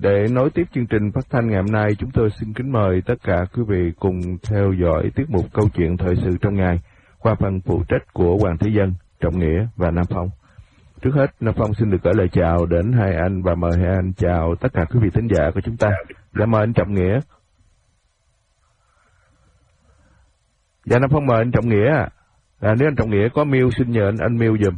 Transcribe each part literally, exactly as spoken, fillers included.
Để nối tiếp chương trình phát thanh ngày hôm nay, chúng tôi xin kính mời tất cả quý vị cùng theo dõi tiết mục Câu chuyện thời sự trong ngày qua phần phụ trách của Hoàng Thế Dân, Trọng Nghĩa và Nam Phong. Trước hết, Nam Phong xin được gửi lời chào đến hai anh và mời hai anh chào tất cả quý vị thính giả của chúng ta. Dạ mời anh Trọng Nghĩa. Dạ Nam Phong mời anh Trọng Nghĩa à. à nếu anh Trọng Nghĩa có mute xin nhờ anh anh mute giùm.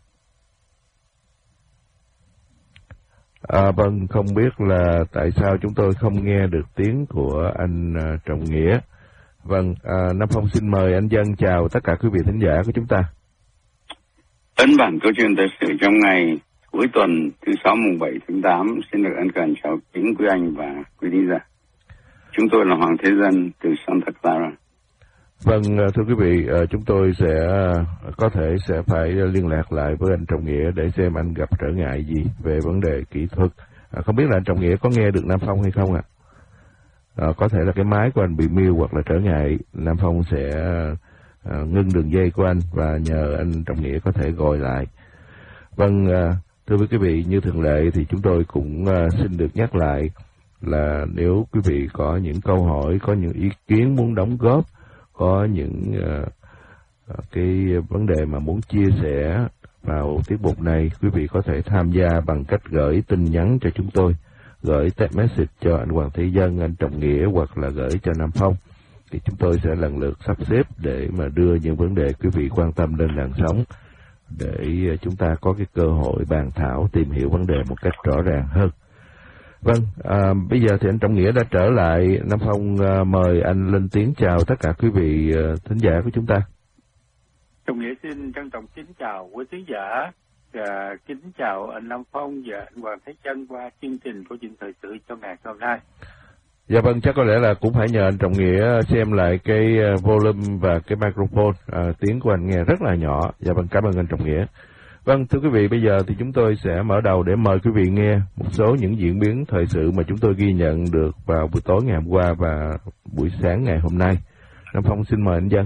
À, vâng, không biết là tại sao chúng tôi không nghe được tiếng của anh uh, Trọng Nghĩa. Vâng, à, Nam Phong xin mời anh Dân chào tất cả quý vị thính giả của chúng ta. Ấn bản câu chuyện thời sự trong ngày cuối tuần thứ sáu mùng bảy tháng tám xin được ân cần chào kính quý anh và quý thính giả. Chúng tôi là Hoàng Thế Dân từ Santa Clara. Vâng, thưa quý vị, chúng tôi sẽ có thể sẽ phải liên lạc lại với anh Trọng Nghĩa để xem anh gặp trở ngại gì về vấn đề kỹ thuật. À, không biết là anh Trọng Nghĩa có nghe được Nam Phong hay không ạ? À? À, có thể là cái máy của anh bị mute hoặc là trở ngại, Nam Phong sẽ à, ngưng đường dây của anh và nhờ anh Trọng Nghĩa có thể gọi lại. Vâng, à, thưa quý vị, như thường lệ thì chúng tôi cũng à, xin được nhắc lại là nếu quý vị có những câu hỏi, có những ý kiến muốn đóng góp, có những uh, cái vấn đề mà muốn chia sẻ vào tiết mục này, quý vị có thể tham gia bằng cách gửi tin nhắn cho chúng tôi, gửi text message cho anh Hoàng Thế Dân, anh Trọng Nghĩa hoặc là gửi cho Nam Phong. Thì chúng tôi sẽ lần lượt sắp xếp để mà đưa những vấn đề quý vị quan tâm lên làn sóng, để chúng ta có cái cơ hội bàn thảo, tìm hiểu vấn đề một cách rõ ràng hơn. Vâng, à, bây giờ thì anh Trọng Nghĩa đã trở lại. Nam Phong à, mời anh lên tiếng chào tất cả quý vị à, thính giả của chúng ta. Trọng Nghĩa xin trân trọng kính chào quý thính giả và kính chào anh Nam Phong và anh Hoàng Thế Dân qua chương trình của chuyện thời sự trong ngày hôm nay. Dạ vâng, chắc có lẽ là cũng phải nhờ anh Trọng Nghĩa xem lại cái volume và cái microphone, à, tiếng của anh nghe rất là nhỏ. Dạ vâng, cảm ơn anh Trọng Nghĩa. Vâng, thưa quý vị, bây giờ thì chúng tôi sẽ mở đầu để mời quý vị nghe một số những diễn biến thời sự mà chúng tôi ghi nhận được vào buổi tối ngày hôm qua và buổi sáng ngày hôm nay. Nam Phong xin mời anh Dân.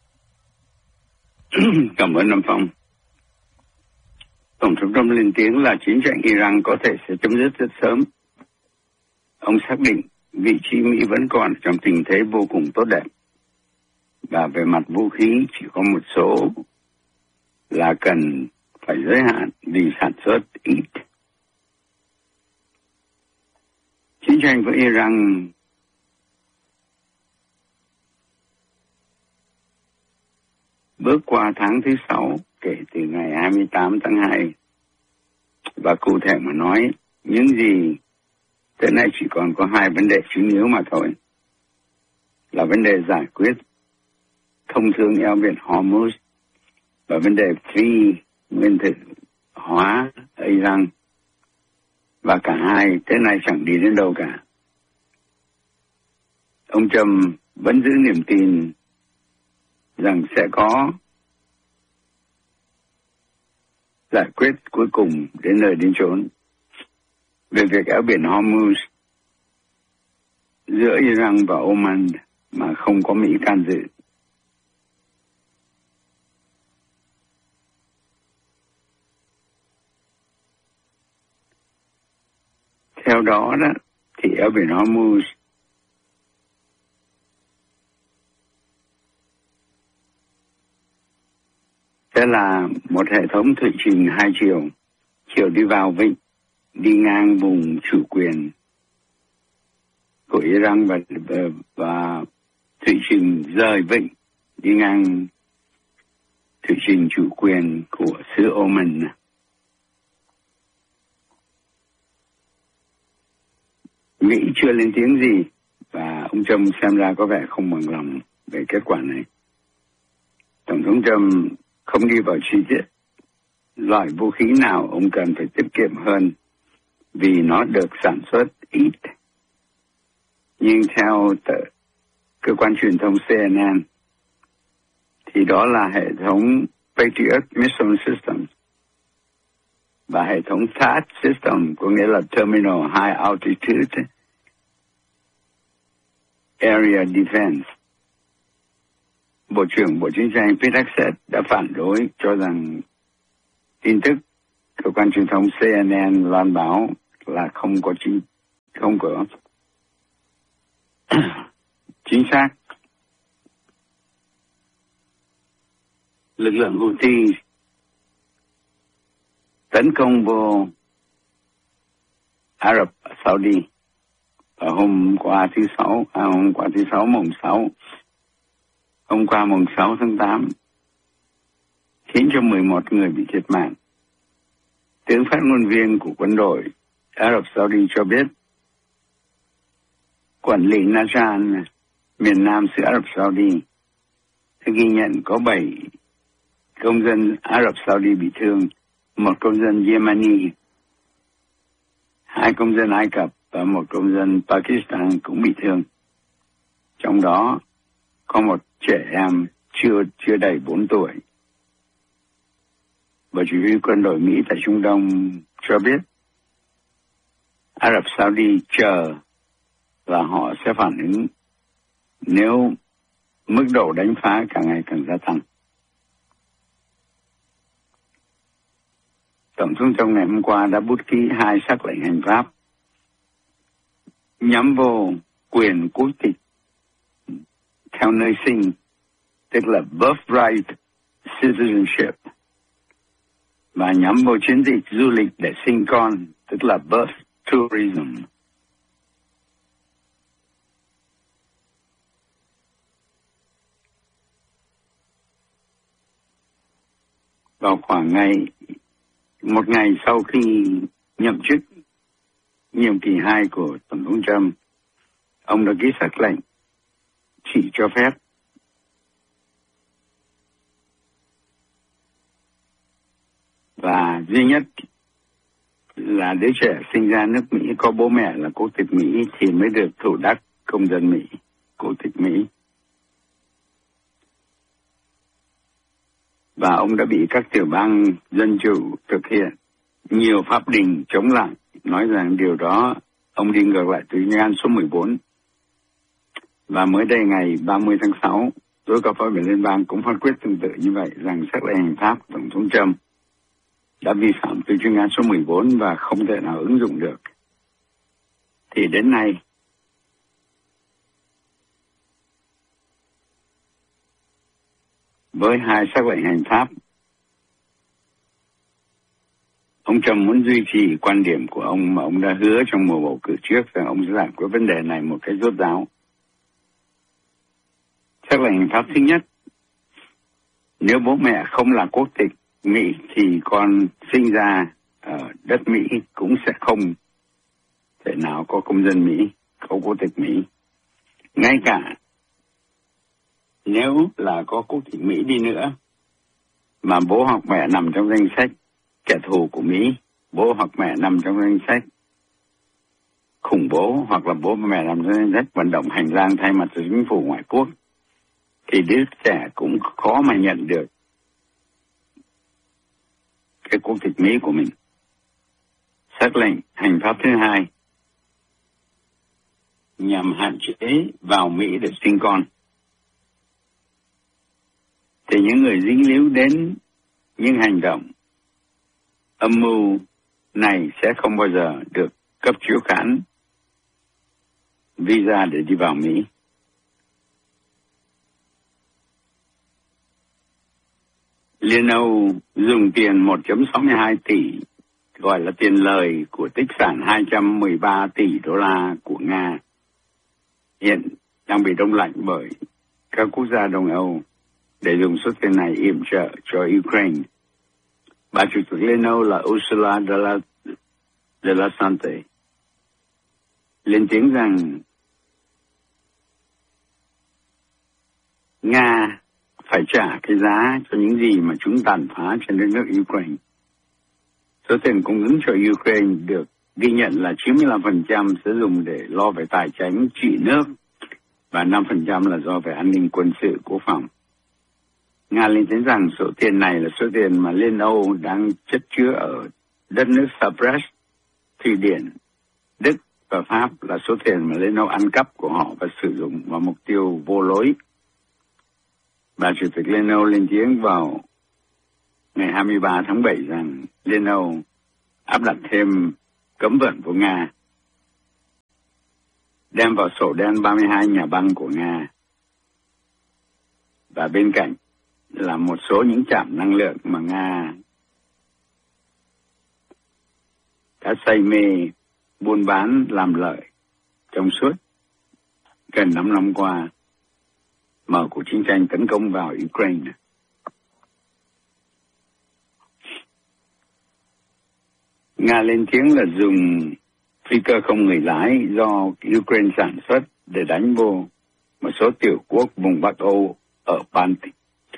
Cảm ơn Nam Phong. Tổng thống Trump lên tiếng là chiến tranh Iran có thể sẽ chấm dứt rất sớm. Ông xác định vị trí Mỹ vẫn còn trong tình thế vô cùng tốt đẹp. Và về mặt vũ khí chỉ có một số là cần phải giới hạn vì sản xuất ít. Chiến tranh với Iran bước qua tháng thứ sáu kể từ ngày hai mươi tám tháng hai. Và cụ thể mà nói, những gì tới nay chỉ còn có hai vấn đề chính yếu mà thôi. Là vấn đề giải quyết thông thương eo biển Hormuz và vấn đề phi nguyên tử hóa Iran, và cả hai tới nay chẳng đi đến đâu cả. Ông Trump vẫn giữ niềm tin rằng sẽ có giải quyết cuối cùng đến nơi đến chốn về việc eo biển Hormuz giữa Iran và Oman mà không có Mỹ can dự. Theo đó, đó thì eo biển Hormuz sẽ là một hệ thống thủy trình hai chiều, chiều đi vào vịnh, đi ngang vùng chủ quyền của Iran và, và thủy trình rời vịnh, đi ngang thủy trình chủ quyền của xứ Oman. Mỹ chưa lên tiếng gì và ông Trump xem ra có vẻ không bằng lòng về kết quả này. Tổng thống Trump không đi vào chi tiết loại vũ khí nào ông cần phải tiết kiệm hơn vì nó được sản xuất ít. Nhưng theo tờ, cơ quan truyền thông C N N thì đó là hệ thống Patriot Missile System và hệ thống T H A D System, có nghĩa là Terminal High Altitude Area Defense. Bộ trưởng Bộ Chiến tranh Pete Hegseth đã phản đối, cho rằng tin tức cơ quan truyền thông C N N loan báo là không có chi không có chính xác. Lực lượng Houthi tấn công vô Ả Rập Saudi vào hôm qua thứ sáu, à, hôm qua thứ sáu mùng sáu, hôm qua mùng sáu tháng tám, khiến cho mười một người bị thiệt mạng. Tướng phát ngôn viên của quân đội Ả Rập Saudi cho biết quản lý Najran, miền nam xứ Ả Rập Saudi, ghi nhận có bảy công dân Ả Rập Saudi bị thương, một công dân Yemeni, hai công dân Ai Cập và một công dân Pakistan cũng bị thương. Trong đó có một trẻ em chưa chưa đầy bốn tuổi. Bộ chỉ huy quân đội Mỹ tại Trung Đông cho biết Ả Rập Saudi chờ và họ sẽ phản ứng nếu mức độ đánh phá càng ngày càng gia tăng. Tổng thống trong ngày hôm qua đã bút ký hai sắc lệnh hành pháp nhắm vô quyền quốc tịch theo nơi sinh, tức là birthright citizenship, và nhắm vô chiến dịch du lịch để sinh con, tức là birth tourism. Vào khoảng ngày một ngày sau khi nhậm chức nhiệm kỳ hai của Tổng thống Trump, ông đã ký sắc lệnh chỉ cho phép và duy nhất là đứa trẻ sinh ra nước Mỹ có bố mẹ là quốc tịch Mỹ thì mới được thụ đắc công dân Mỹ, quốc tịch Mỹ. Và ông đã bị các tiểu bang dân chủ thực hiện nhiều pháp đình chống lại, nói rằng điều đó ông đi ngược lại tuyên ngôn số mười bốn. Và mới đây ngày ba mươi tháng sáu, tối cao phó viện liên bang cũng phát quyết tương tự như vậy, rằng sắc lệnh hành pháp của Tổng thống Trump đã vi phạm tuyên ngôn số mười bốn và không thể nào ứng dụng được. Thì đến nay, với hai sắc lệnh hành pháp, ông Trump muốn duy trì quan điểm của ông mà ông đã hứa trong mùa bầu cử trước rằng ông sẽ giải quyết vấn đề này một cách rốt ráo. Sắc lệnh hành pháp thứ nhất, nếu bố mẹ không là quốc tịch Mỹ thì con sinh ra ở đất Mỹ cũng sẽ không thể nào có công dân Mỹ, có quốc tịch Mỹ. Ngay cả nếu là có quốc tịch Mỹ đi nữa, mà bố hoặc mẹ nằm trong danh sách kẻ thù của Mỹ, bố hoặc mẹ nằm trong danh sách khủng bố, hoặc là bố mẹ nằm trong danh sách vận động hành lang thay mặt cho chính phủ ngoại quốc, thì đứa trẻ cũng khó mà nhận được cái quốc tịch Mỹ của mình. Sắc lệnh hành pháp thứ hai nhằm hạn chế vào Mỹ để sinh con. Thì những người dính líu đến những hành động âm mưu này sẽ không bao giờ được cấp chiếu khán visa để đi vào Mỹ. Liên Âu dùng tiền một phẩy sáu mươi hai tỷ, gọi là tiền lời của tích sản hai trăm mười ba tỷ đô la của Nga, hiện đang bị đông lạnh bởi các quốc gia Đông Âu, để dùng số tiền này yểm trợ cho Ukraine. Bà chủ tịch Liên Âu là Ursula de la, de la Sante lên tiếng rằng Nga phải trả cái giá cho những gì mà chúng tàn phá trên đất nước Ukraine. Số tiền cung ứng cho Ukraine được ghi nhận là chín mươi lăm phần trăm sẽ dùng để lo về tài chính trị nước và năm phần trăm là do về an ninh quân sự quốc phòng. Nga lên tiếng rằng số tiền này là số tiền mà Liên Âu đang chất chứa ở đất nước Cyprus, Thụy Điển, Đức và Pháp, là số tiền mà Liên Âu ăn cắp của họ và sử dụng vào mục tiêu vô lối. Bà Chủ tịch Liên Âu lên tiếng vào ngày hai mươi ba tháng bảy rằng Liên Âu áp đặt thêm cấm vận của Nga đem vào sổ đen ba mươi hai nhà băng của Nga. Và bên cạnh là một số những trạm năng lượng mà Nga đã say mê buôn bán làm lợi trong suốt gần năm năm qua mở cuộc chiến tranh tấn công vào Ukraine. Nga lên tiếng là dùng phi cơ không người lái do Ukraine sản xuất để đánh vô một số tiểu quốc vùng Bắc Âu ở Baltic.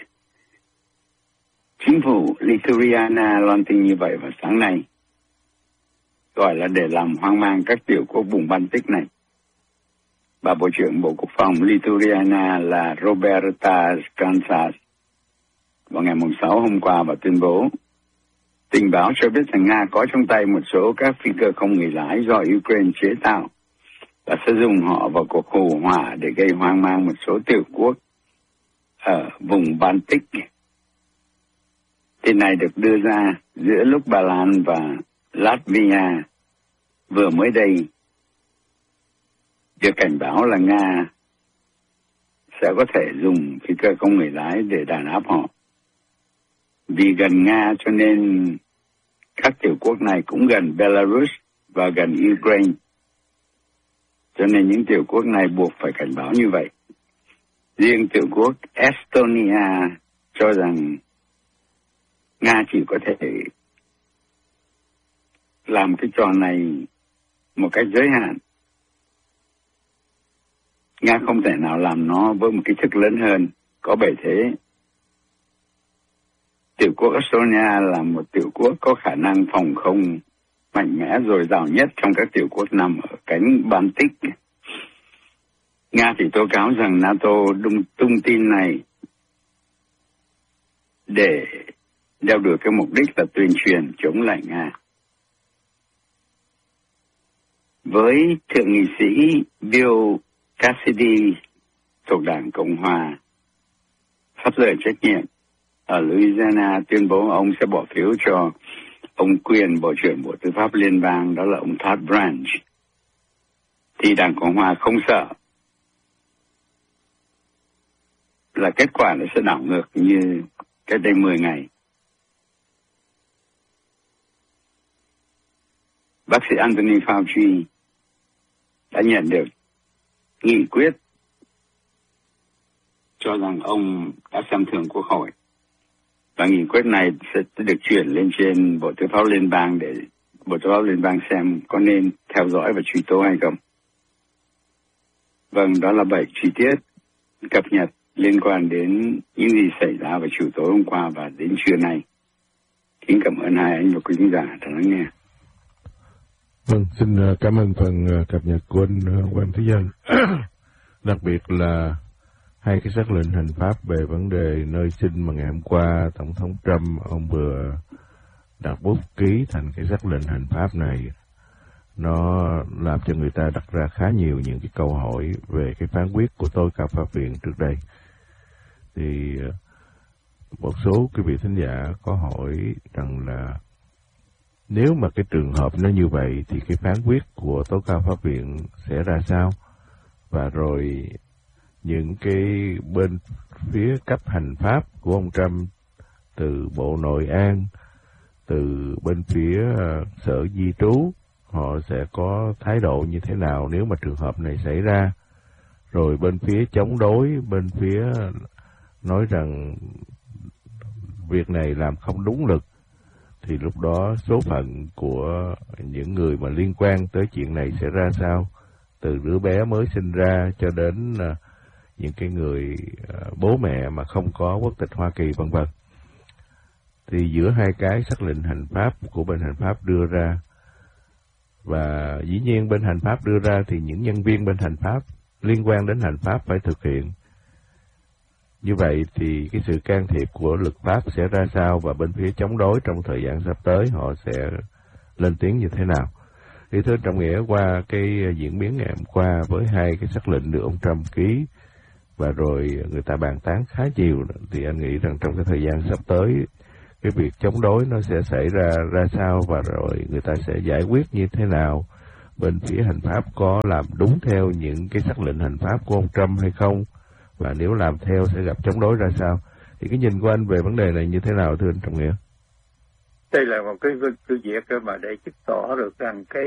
Chính phủ Lithuania loan tin như vậy vào sáng nay, gọi là để làm hoang mang các tiểu quốc vùng Baltic này. Bà Bộ trưởng Bộ Quốc phòng Lithuania là Roberta Skansas vào ngày sáu hôm qua và tuyên bố tình báo cho biết rằng Nga có trong tay một số các phi cơ không người lái do Ukraine chế tạo và sẽ dùng họ vào cuộc hù hỏa để gây hoang mang một số tiểu quốc ở vùng Baltic. Tin này được đưa ra giữa lúc Ba Lan và Latvia vừa mới đây được cảnh báo là Nga sẽ có thể dùng phi cơ không người lái để đàn áp họ. Vì gần Nga cho nên các tiểu quốc này cũng gần Belarus và gần Ukraine. Cho nên những tiểu quốc này buộc phải cảnh báo như vậy. Riêng tiểu quốc Estonia cho rằng Nga chỉ có thể làm cái trò này một cách giới hạn. Nga không thể nào làm nó với một kích thước lớn hơn, có bề thế. Tiểu quốc Estonia là một tiểu quốc có khả năng phòng không mạnh mẽ dồi dào nhất trong các tiểu quốc nằm ở cánh Baltic. Nga thì tố cáo rằng NATO đung, tung tin này để đeo đuổi cái mục đích là tuyên truyền chống lại Nga. Với thượng nghị sĩ Bill Cassidy thuộc Đảng Cộng Hòa phát rời trách nhiệm ở Louisiana tuyên bố ông sẽ bỏ phiếu cho ông quyền Bộ trưởng Bộ Tư pháp Liên bang, đó là ông Todd Branch, thì Đảng Cộng Hòa không sợ là kết quả nó sẽ đảo ngược như cách đây mười ngày. Bác sĩ Anthony Fauci đã nhận được nghị quyết cho rằng ông đã xem thường Quốc hội. Và nghị quyết này sẽ được chuyển lên trên Bộ Tư pháp Liên bang để Bộ Tư pháp Liên bang xem có nên theo dõi và truy tố hay không. Vâng, đó là bảy chi tiết cập nhật liên quan đến những gì xảy ra vào chiều tối hôm qua và đến trưa nay. Kính cảm ơn hai anh và quý khán giả đã lắng nghe. Vâng, xin cảm ơn phần cập nhật của anh Quang Thế Dân. Đặc biệt là hai cái sắc lệnh hành pháp về vấn đề nơi sinh mà ngày hôm qua Tổng thống Trump ông vừa đặt bút ký thành cái sắc lệnh hành pháp này, nó làm cho người ta đặt ra khá nhiều những cái câu hỏi về cái phán quyết của tối cao pháp viện trước đây. Thì một số quý vị thính giả có hỏi rằng là nếu mà cái trường hợp nó như vậy thì cái phán quyết của tối cao pháp viện sẽ ra sao? Và rồi những cái bên phía cấp hành pháp của ông Trump, từ Bộ Nội an, từ bên phía Sở Di trú, họ sẽ có thái độ như thế nào nếu mà trường hợp này xảy ra? Rồi bên phía chống đối, bên phía nói rằng việc này làm không đúng luật, thì lúc đó số phận của những người mà liên quan tới chuyện này sẽ ra sao? Từ đứa bé mới sinh ra cho đến những cái người bố mẹ mà không có quốc tịch Hoa Kỳ vân vân. Thì giữa hai cái sắc lệnh hành pháp của bên hành pháp đưa ra, và dĩ nhiên bên hành pháp đưa ra thì những nhân viên bên hành pháp liên quan đến hành pháp phải thực hiện. Như vậy thì cái sự can thiệp của luật pháp sẽ ra sao, và bên phía chống đối trong thời gian sắp tới họ sẽ lên tiếng như thế nào? Thì thưa Trọng Nghĩa, qua cái diễn biến ngày hôm qua với hai cái sắc lệnh được ông Trump ký và rồi người ta bàn tán khá nhiều, thì anh nghĩ rằng trong cái thời gian sắp tới cái việc chống đối nó sẽ xảy ra ra sao, và rồi người ta sẽ giải quyết như thế nào, bên phía hành pháp có làm đúng theo những cái sắc lệnh hành pháp của ông Trump hay không, và nếu làm theo sẽ gặp chống đối ra sao. Thì cái nhìn của anh về vấn đề này như thế nào thưa anh Trọng Nghĩa? Đây là một cái sự việc mà để chứng tỏ được rằng cái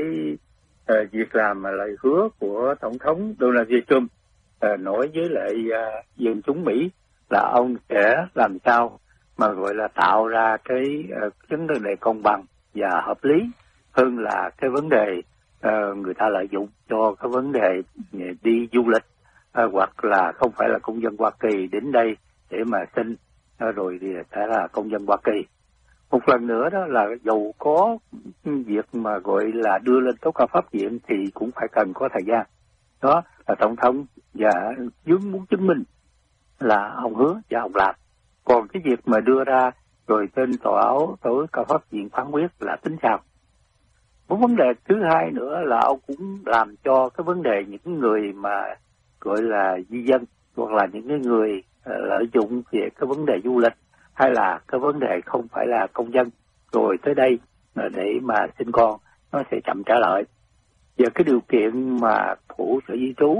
uh, việc làm mà lời hứa của Tổng thống Donald J. Trump uh, nói với lại uh, dân chúng Mỹ là ông sẽ làm sao mà gọi là tạo ra cái uh, vấn đề công bằng và hợp lý hơn là cái vấn đề uh, người ta lợi dụng cho cái vấn đề đi du lịch uh, hoặc là không phải là công dân Hoa Kỳ đến đây để mà xin uh, rồi thì sẽ là công dân Hoa Kỳ. Một lần nữa đó là dù có việc mà gọi là đưa lên tố cáo pháp viện thì cũng phải cần có thời gian. Đó là Tổng thống và muốn muốn chứng minh là ông hứa và ông làm. Còn cái việc mà đưa ra rồi trên tòa áo tối cao pháp viện phán quyết là tính sao. Một vấn đề thứ hai nữa là ông cũng làm cho cái vấn đề những người mà gọi là di dân hoặc là những cái người lợi dụng về cái vấn đề du lịch hay là cái vấn đề không phải là công dân rồi tới đây để mà sinh con nó sẽ chậm trả lợi. Và cái điều kiện mà thủ sở di trú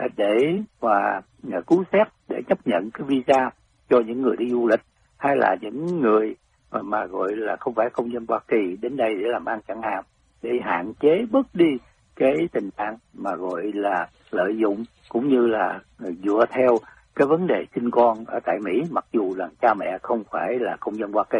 để mà cứu xét để chấp nhận cái visa cho những người đi du lịch hay là những người mà, mà gọi là không phải công dân Hoa Kỳ đến đây để làm ăn chẳng hạn, để hạn chế bớt đi cái tình trạng mà gọi là lợi dụng cũng như là dựa theo cái vấn đề sinh con ở tại Mỹ mặc dù là cha mẹ không phải là công dân Hoa Kỳ.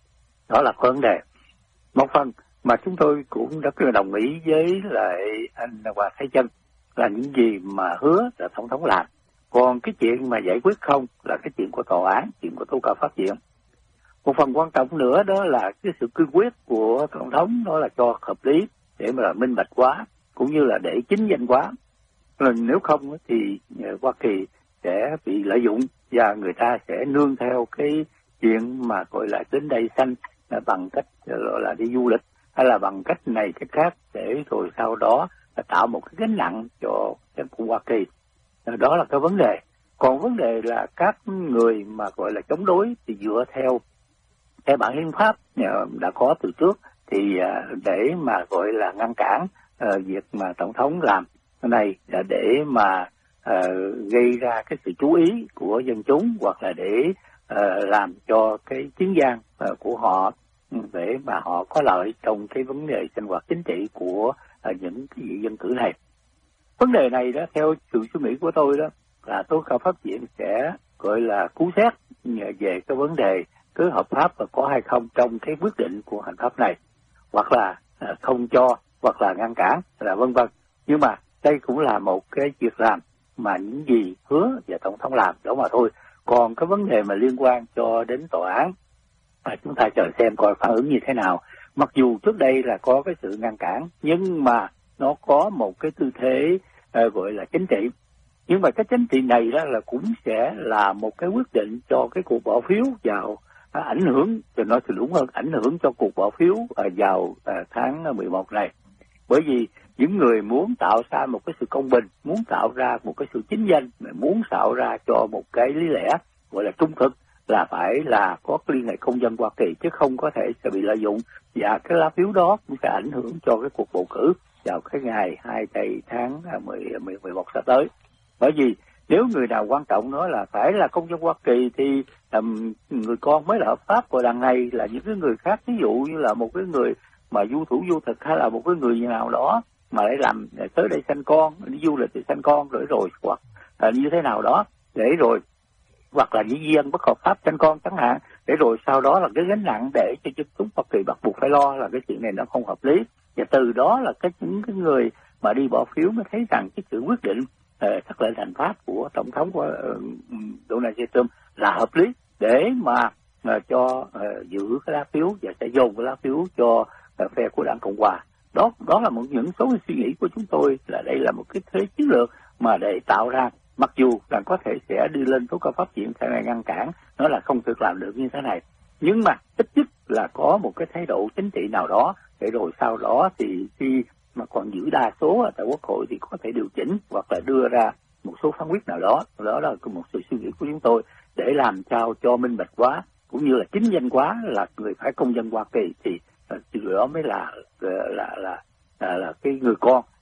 Đó là vấn đề. Một phần mà chúng tôi cũng rất là đồng ý với lại anh Hoàng Thái Chân là những gì mà hứa là Tổng thống làm. Còn cái chuyện mà giải quyết không là cái chuyện của tòa án, chuyện của tố cáo pháp viện. Một phần quan trọng nữa đó là cái sự cương quyết của Tổng thống đó là cho hợp lý để mà là minh bạch quá cũng như là để chính danh quá. Nếu không thì Hoa Kỳ sẽ bị lợi dụng và người ta sẽ nương theo cái chuyện mà gọi là đến đây sanh bằng cách gọi là đi du lịch hay là bằng cách này cách khác để rồi sau đó là tạo một cái gánh nặng cho chính phủ Hoa Kỳ. Đó là cái vấn đề. Còn vấn đề là các người mà gọi là chống đối thì dựa theo cái bản hiến pháp đã có từ trước thì để mà gọi là ngăn cản uh, việc mà Tổng thống làm cái này là để mà uh, gây ra cái sự chú ý của dân chúng hoặc là để uh, làm cho cái chiến gian uh, của họ để mà họ có lợi trong cái vấn đề sinh hoạt chính trị của uh, những cái vị dân cử này. Vấn đề này đó theo sự suy nghĩ của tôi đó là tố cáo pháp viện sẽ gọi là cứu xét về cái vấn đề cứ hợp pháp và có hay không trong cái quyết định của hành pháp này, hoặc là không cho, hoặc là ngăn cản, là vân vân. Nhưng mà đây cũng là một cái việc làm mà những gì hứa và Tổng thống làm đó mà thôi. Còn cái vấn đề mà liên quan cho đến tòa án, à, chúng ta chờ xem coi phản ứng như thế nào. Mặc dù trước đây là có cái sự ngăn cản, nhưng mà nó có một cái tư thế uh, gọi là chính trị. Nhưng mà cái chính trị này đó là cũng sẽ là một cái quyết định cho cái cuộc bỏ phiếu vào à, ảnh hưởng, thì nói thì đúng hơn, ảnh hưởng cho cuộc bỏ phiếu à, vào à, tháng mười một này. Bởi vì những người muốn tạo ra một cái sự công bình, muốn tạo ra một cái sự chính danh, muốn tạo ra cho một cái lý lẽ gọi là trung thực là phải là có cái liên hệ công dân Hoa Kỳ, chứ không có thể sẽ bị lợi dụng. Và cái lá phiếu đó cũng sẽ ảnh hưởng cho cái cuộc bầu cử vào cái ngày hai tháng mười một sắp tới. Bởi vì nếu người nào quan trọng nói là phải là công dân Hoa Kỳ thì um, người con mới là hợp pháp, của đằng này là những cái người khác, ví dụ như là một cái người mà du thủ du thực hay là một cái người nào đó mà lại làm tới đây sanh con, đi du lịch để sanh con rồi rồi hoặc uh, như thế nào đó để rồi hoặc là những dân bất hợp pháp sanh con chẳng hạn, để rồi sau đó là cái gánh nặng để cho chính chúng Hoa Kỳ bắt buộc phải lo, là cái chuyện này nó không hợp lý. Và từ đó là cái những cái người mà đi bỏ phiếu mới thấy rằng cái sự quyết định sắc lệnh hành pháp của Tổng thống của uh, Donald J. Trump là hợp lý để mà uh, cho uh, giữ cái lá phiếu và sẽ dồn cái lá phiếu cho uh, phe của đảng Cộng hòa. Đó đó là một những số suy nghĩ của chúng tôi, là đây là một cái thế chiến lược mà để tạo ra, mặc dù là có thể sẽ đi lên tố cáo pháp viện sẽ này ngăn cản, nó là không được làm được như thế này, nhưng mà ít nhất là có một cái thái độ chính trị nào đó để rồi sau đó thì khi mà còn giữ đa số ở tại Quốc hội thì có thể điều chỉnh hoặc là đưa ra một số phán quyết nào đó. Đó là một sự suy nghĩ của chúng tôi để làm sao cho minh bạch quá cũng như là chính danh quá là người phải công dân Hoa Kỳ thì từ đó mới là là là là, là, là cái người con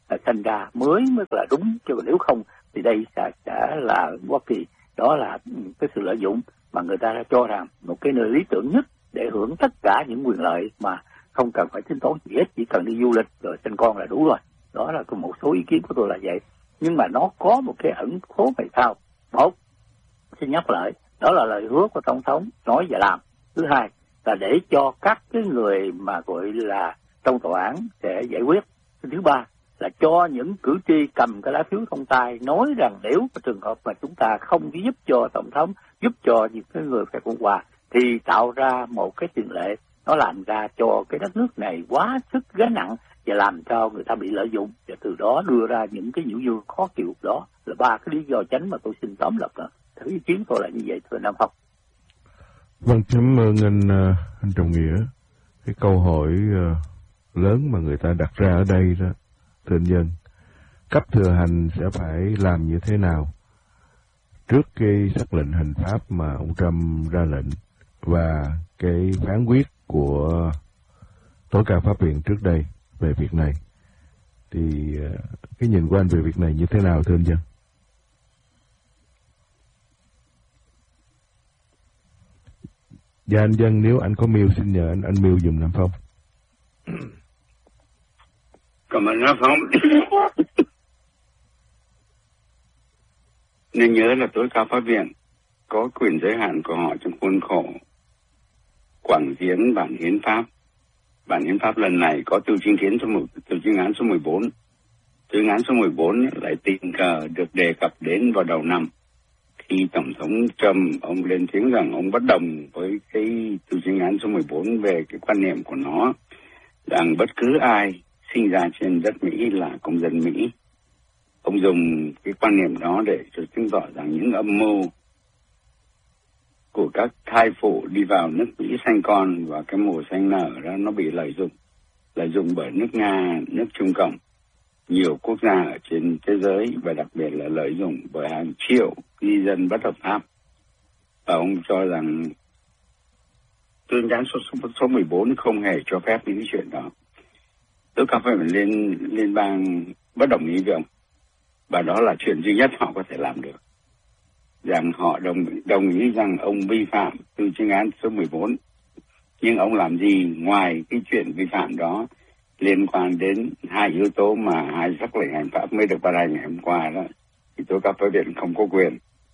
thành ra mới mới là đúng, chứ nếu không thì đây sẽ, sẽ là Hoa Kỳ. Đó là cái sự lợi dụng mà người ta đã cho rằng một cái nơi lý tưởng nhất để hưởng tất cả những quyền lợi mà không cần phải tính toán gì hết, chỉ cần đi du lịch rồi sinh con là đủ rồi. Đó là một số ý kiến của tôi là vậy. Nhưng mà nó có một cái ẩn số về sau. Một, xin nhắc lại, đó là lời hứa của Tổng thống nói và làm. Thứ hai là để cho các cái người mà gọi là trong tòa án sẽ giải quyết. Thứ ba là cho những cử tri cầm cái lá phiếu trong tay nói rằng nếu trường hợp mà chúng ta không giúp cho Tổng thống, giúp cho những cái người phe Cộng hòa thì tạo ra một cái tiền lệ, nó làm ra cho cái đất nước này quá sức gánh nặng và làm cho người ta bị lợi dụng, và từ đó đưa ra những cái nhiễu nhương khó chịu. Đó là ba cái lý do chính mà tôi xin tóm lược đó. Thử ý kiến tôi là như vậy, thưa Nam Phong. Vâng, cảm ơn anh, anh Trọng Nghĩa. Cái câu hỏi lớn mà người ta đặt ra ở đây đó, thưa anh Dân, cấp thừa hành sẽ phải làm như thế nào trước cái sắc lệnh hành pháp mà ông Trump ra lệnh và cái phán quyết của tối cao pháp viện trước đây về việc này, thì cái nhìn của anh về việc này như thế nào, thưa anh Dân? Dạ anh Dân, nếu anh có mail xin nhờ anh anh mail dùm Nam Phong. Cảm ơn Nam Phong. Nên nhớ là tối cao pháp viện có quyền giới hạn của họ trong khuôn khổ quảng diễn bản hiến pháp. Bản hiến pháp lần này có từ chứng kiến số một, từ chứng án số mười bốn. Từ án số mười bốn lại tình cờ được đề cập đến vào đầu năm, khi Tổng thống Trump ông lên tiếng rằng ông bất đồng với cái từ chứng án số mười bốn về cái quan niệm của nó rằng bất cứ ai sinh ra trên đất Mỹ là công dân Mỹ. Ông dùng cái quan niệm đó để cho chứng tỏ rằng những âm mưu của các thai phụ đi vào nước Mỹ sanh con và cái mùa sanh nở đó nó bị lợi dụng, lợi dụng bởi nước Nga, nước Trung Cộng, nhiều quốc gia ở trên thế giới, và đặc biệt là lợi dụng bởi hàng triệu di dân bất hợp pháp. Và ông cho rằng tuyên án số, số, số mười bốn không hề cho phép những chuyện đó. Tôi có phải lên liên bang bất đồng ý với ông, và đó là chuyện duy nhất họ có thể làm được, rằng họ đồng đồng ý rằng ông vi phạm từ chuyên án số mười bốn. Nhưng ông làm gì ngoài cái chuyện vi phạm đó liên quan đến hai yếu tố mà hai sắc lệnh hành pháp mới được ban hành ngày hôm qua đó, thì tôi cấp với viện không có quyền.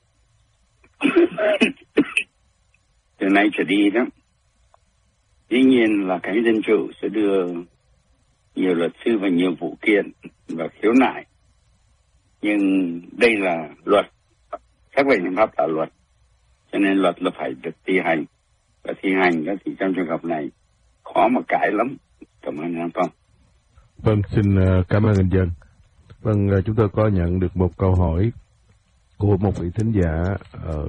Từ nay trở đi đó, dĩ nhiên là cái dân chủ sẽ đưa nhiều luật sư và nhiều vụ kiện và khiếu nại, nhưng đây là luật, sắc lệnh hành pháp là luật, cho nên luật là phải được thi hành, và thi hành đó thì trong trường hợp này khó mà cãi lắm. Cảm ơn anh Phong. Vâng, xin cảm ơn anh Dân. Vâng, chúng tôi có nhận được một câu hỏi của một vị thính giả ở...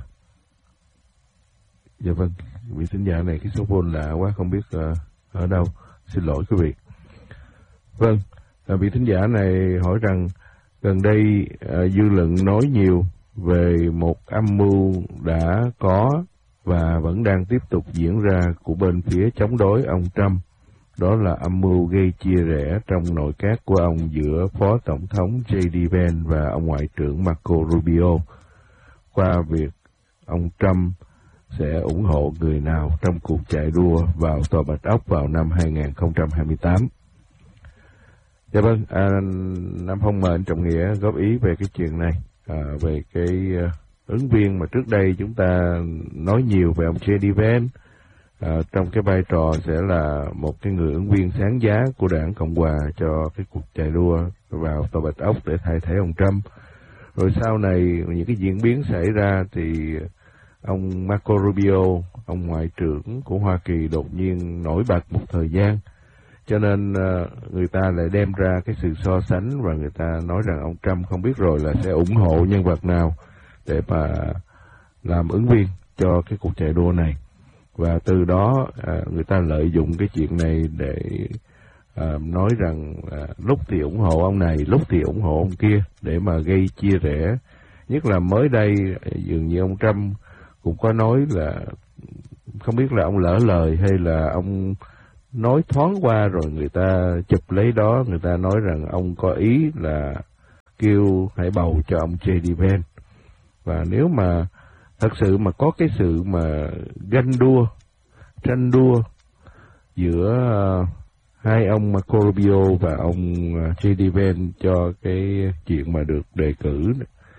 Dạ vâng, vị thính giả này cái số phone lạ quá, không biết ở đâu. Xin lỗi quý vị. Vâng, vị thính giả này hỏi rằng gần đây dư luận nói nhiều về một âm mưu đã có và vẫn đang tiếp tục diễn ra của bên phía chống đối ông Trump. Đó là âm mưu gây chia rẽ trong nội các của ông giữa Phó Tổng thống J D Vance và ông Ngoại trưởng Marco Rubio, qua việc ông Trump sẽ ủng hộ người nào trong cuộc chạy đua vào Tòa Bạch Ốc vào năm hai nghìn không trăm hai mươi tám. Dạ vâng, à, Nam Phong mời anh Trọng Nghĩa góp ý về cái chuyện này, à, về cái uh, ứng viên mà trước đây chúng ta nói nhiều về ông J D Vance, à, trong cái vai trò sẽ là một cái người ứng viên sáng giá của đảng Cộng Hòa cho cái cuộc chạy đua vào Tòa Bạch Ốc để thay thế ông Trump. Rồi sau này những cái diễn biến xảy ra thì ông Marco Rubio, ông Ngoại trưởng của Hoa Kỳ đột nhiên nổi bật một thời gian, cho nên uh, người ta lại đem ra cái sự so sánh và người ta nói rằng ông Trump không biết rồi là sẽ ủng hộ nhân vật nào để mà làm ứng viên cho cái cuộc chạy đua này. Và từ đó uh, người ta lợi dụng cái chuyện này để uh, nói rằng uh, lúc thì ủng hộ ông này, lúc thì ủng hộ ông kia, để mà gây chia rẽ. Nhất là mới đây dường như ông Trump cũng có nói là không biết là ông lỡ lời hay là ông nói thoáng qua rồi người ta chụp lấy đó, người ta nói rằng ông có ý là kêu hãy bầu cho ông gi đê Vance. Và nếu mà thật sự mà có cái sự mà ganh đua, tranh đua giữa uh, hai ông Marco Rubio và ông uh, gi đê Vance cho cái chuyện mà được đề cử,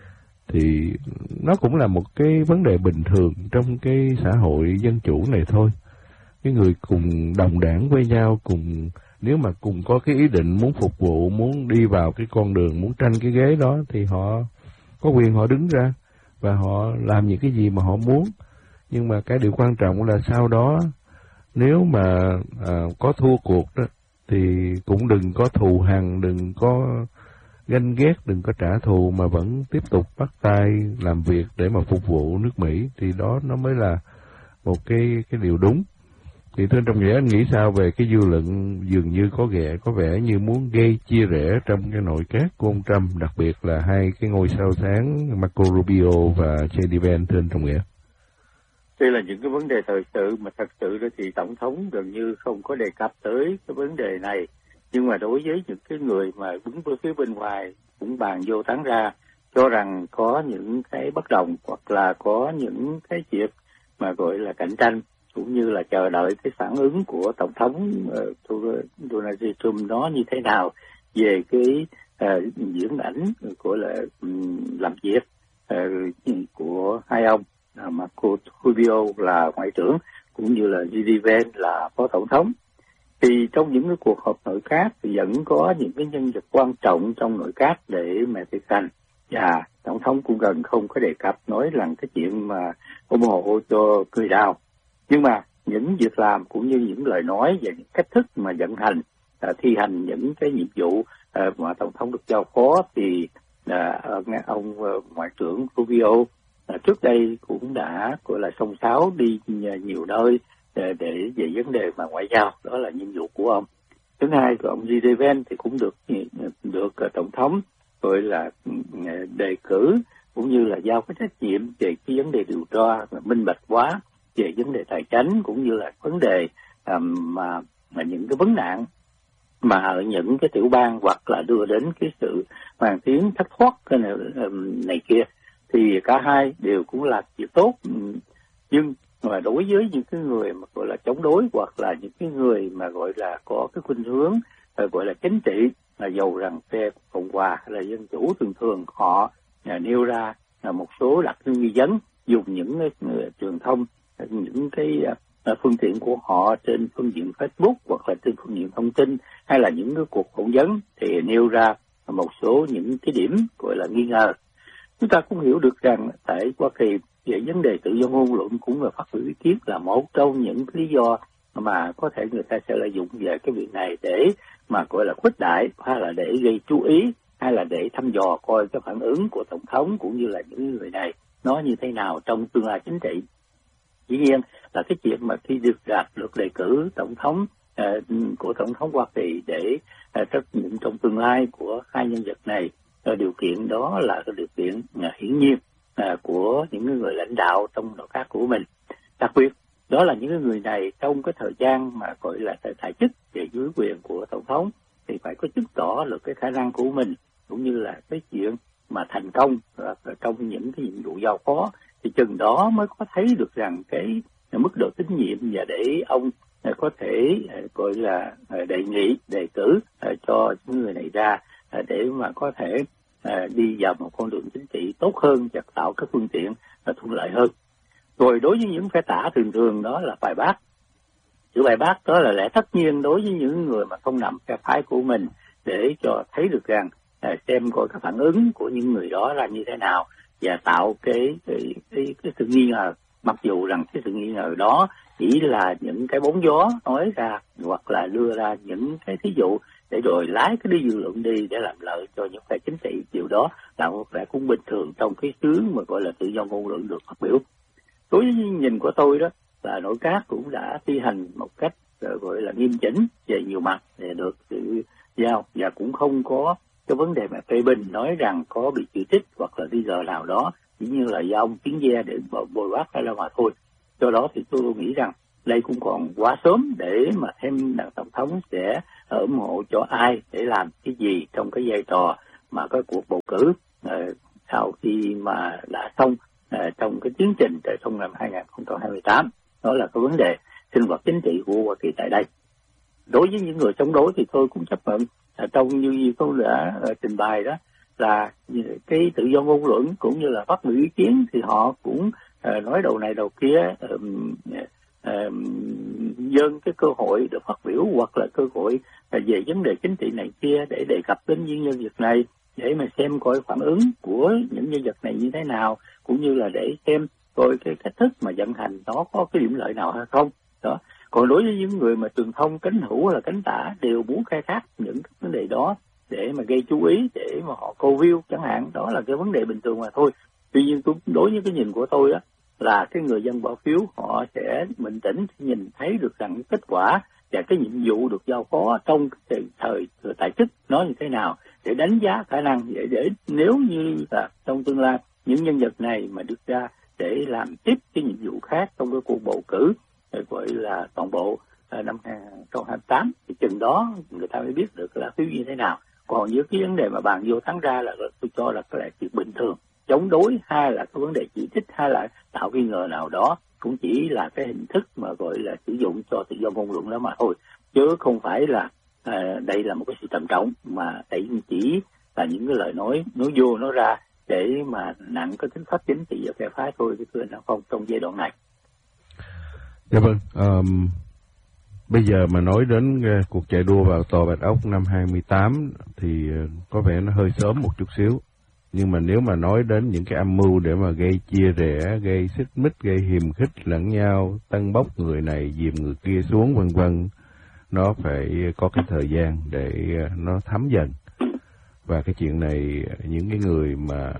thì nó cũng là một cái vấn đề bình thường trong cái xã hội dân chủ này thôi. Cái người cùng đồng đảng với nhau, cùng nếu mà cùng có cái ý định muốn phục vụ, muốn đi vào cái con đường, muốn tranh cái ghế đó, thì họ có quyền họ đứng ra và họ làm những cái gì mà họ muốn. Nhưng mà cái điều quan trọng là sau đó nếu mà à, có thua cuộc đó thì cũng đừng có thù hằn, đừng có ganh ghét, đừng có trả thù, mà vẫn tiếp tục bắt tay làm việc để mà phục vụ nước Mỹ, thì đó nó mới là một cái cái điều đúng. Thì thưa Trọng Nghĩa, anh nghĩ sao về cái dư luận dường như có vẻ có vẻ như muốn gây chia rẽ trong cái nội các của ông Trump, đặc biệt là hai cái ngôi sao sáng Marco Rubio và gi đê Vance, thưa anh Trọng Nghĩa? Đây là những cái vấn đề thời sự mà thật sự đó thì Tổng thống gần như không có đề cập tới cái vấn đề này. Nhưng mà đối với những cái người mà đứng với phía bên ngoài cũng bàn vô tán ra, cho rằng có những cái bất đồng hoặc là có những cái chuyện mà gọi là cạnh tranh, cũng như là chờ đợi cái phản ứng của Tổng thống uh, Donald Trump nó như thế nào về cái uh, diễn ảnh của là um, làm việc uh, của hai ông uh, Marco Rubio là ngoại trưởng cũng như là gi đê Vance là phó tổng thống. Thì trong những cái cuộc họp nội các thì vẫn có những cái nhân vật quan trọng trong nội các để mà thực hành, và Tổng thống cũng gần không có đề cập nói rằng cái chuyện mà ủng hộ cho người đào. Nhưng mà những việc làm cũng như những lời nói và những cách thức mà vận hành, uh, thi hành những cái nhiệm vụ uh, mà Tổng thống được giao phó thì uh, ông uh, Ngoại trưởng Rubio uh, trước đây cũng đã gọi là xông xáo đi nhiều nơi để, để về vấn đề mà ngoại giao, đó là nhiệm vụ của ông. Thứ hai, của ông gi đê Vance thì cũng được được uh, Tổng thống gọi là uh, đề cử cũng như là giao cái trách nhiệm về cái vấn đề điều tra minh bạch hóa về vấn đề tài chính, cũng như là vấn đề um, mà, mà những cái vấn nạn mà ở những cái tiểu bang hoặc là đưa đến cái sự hoàn tiến thất thoát cái này, um, này kia, thì cả hai đều cũng là việc tốt. Nhưng mà đối với những cái người mà gọi là chống đối hoặc là những cái người mà gọi là có cái khuynh hướng gọi là chính trị, là dầu rằng phe Cộng hòa hay là dân chủ, thường thường họ à, nêu ra là một số đặc trưng nghi vấn, dùng những cái uh, truyền thông, những cái uh, phương tiện của họ trên phương diện Facebook hoặc là trên phương diện thông tin, hay là những cái cuộc phỏng vấn thì nêu ra một số những cái điểm gọi là nghi ngờ. Chúng ta cũng hiểu được rằng tại Hoa Kỳ về vấn đề tự do ngôn luận cũng là phát biểu ý kiến là một trong những lý do mà có thể người ta sẽ lợi dụng về cái việc này để mà gọi là khuếch đại, hay là để gây chú ý, hay là để thăm dò coi cái phản ứng của Tổng thống cũng như là những người này nó như thế nào trong tương lai chính trị. Dĩ nhiên là cái chuyện mà khi được đạt được đề cử Tổng thống uh, của Tổng thống Hoa Kỳ để uh, trách nhiệm trong tương lai của hai nhân vật này, uh, điều kiện đó là cái điều kiện uh, hiển nhiên uh, của những người lãnh đạo trong nội các của mình. Đặc biệt đó là những người này trong cái thời gian mà gọi là tại chức về dưới quyền của Tổng thống thì phải có chứng tỏ được cái khả năng của mình, cũng như là cái chuyện mà thành công uh, trong những cái nhiệm vụ giao phó, thì chừng đó mới có thấy được rằng cái mức độ tín nhiệm và để ông có thể gọi là đề nghị, đề cử cho những người này ra để mà có thể đi vào một con đường chính trị tốt hơn và tạo các phương tiện thuận lợi hơn. Rồi đối với những phe tả, thường thường đó là bài bác. Chữ bài bác đó là lẽ tất nhiên đối với những người mà không nằm phe phái của mình, để cho thấy được rằng xem coi cái phản ứng của những người đó là như thế nào, và tạo cái cái, cái cái sự nghi ngờ, mặc dù rằng cái sự nghi ngờ đó chỉ là những cái bóng gió nói ra hoặc là đưa ra những cái thí dụ để rồi lái cái đi dư luận đi để làm lợi cho những phe chính trị. Điều đó là một vẻ cũng bình thường trong cái xứ mà gọi là tự do ngôn luận được phát biểu. Đối với nhìn của tôi đó là nội các cũng đã thi hành một cách gọi là nghiêm chỉnh về nhiều mặt để được sự giao, và cũng không có cái vấn đề mà phê bình nói rằng có bị chỉ trích hoặc là đi giờ nào đó chỉ như là do ông tiếng ve để bồi bác hay là mà thôi. Do đó thì tôi nghĩ rằng đây cũng còn quá sớm để mà thêm đảng tổng thống sẽ ủng hộ cho ai để làm cái gì trong cái vai trò mà cái cuộc bầu cử uh, sau khi mà đã xong uh, trong cái tiến trình tại trong năm hai không hai tám. Đó là cái vấn đề sinh hoạt chính trị của Hoa Kỳ tại đây. Đối với những người chống đối thì tôi cũng chấp nhận uh, trong như tôi đã uh, trình bày đó là cái tự do ngôn luận cũng như là phát biểu ý kiến thì họ cũng uh, nói đầu này đầu kia, um, uh, dâng cái cơ hội được phát biểu hoặc là cơ hội uh, về vấn đề chính trị này kia để đề cập đến những nhân vật này để mà xem coi phản ứng của những nhân vật này như thế nào, cũng như là để xem coi cái cách thức mà vận hành nó có cái điểm lợi nào hay không. Đó. Còn đối với những người mà truyền thông cánh hữu hay là cánh tả đều muốn khai thác những cái vấn đề đó để mà gây chú ý, để mà họ câu view chẳng hạn, đó là cái vấn đề bình thường mà thôi. Tuy nhiên tôi, đối với cái nhìn của tôi á, là cái người dân bỏ phiếu họ sẽ bình tĩnh nhìn thấy được rằng kết quả và cái nhiệm vụ được giao phó trong cái thời, thời tại chức nó như thế nào để đánh giá khả năng, để, để nếu như là trong tương lai những nhân vật này mà được ra để làm tiếp cái nhiệm vụ khác trong cái cuộc bầu cử gọi là toàn bộ năm hai không hai tám thì chừng đó người ta mới biết được là phiếu như thế nào. Còn với cái vấn đề mà bàn vô thắng ra là tôi cho là cái là chuyện bình thường. Chống đối hay là cái vấn đề chỉ trích hay là tạo nghi ngờ nào đó cũng chỉ là cái hình thức mà gọi là sử dụng cho tự do ngôn luận đó mà thôi, chứ không phải là à, đây là một cái sự trầm trọng, mà đây chỉ là những cái lời nói nói vô nói ra để mà nặng cái tính pháp chính trị và phe phái thôi, chứ thưa nào không trong giai đoạn này. Dạ vâng. Um, bây giờ mà nói đến uh, cuộc chạy đua vào Tòa Bạch Ốc năm hai mươi tám thì uh, có vẻ nó hơi sớm một chút xíu. Nhưng mà nếu mà nói đến những cái âm mưu để mà gây chia rẽ, gây xích mích, gây hiềm khích lẫn nhau, tân bốc người này dìm người kia xuống vân vân, nó phải có cái thời gian để uh, nó thấm dần. Và cái chuyện này những cái người mà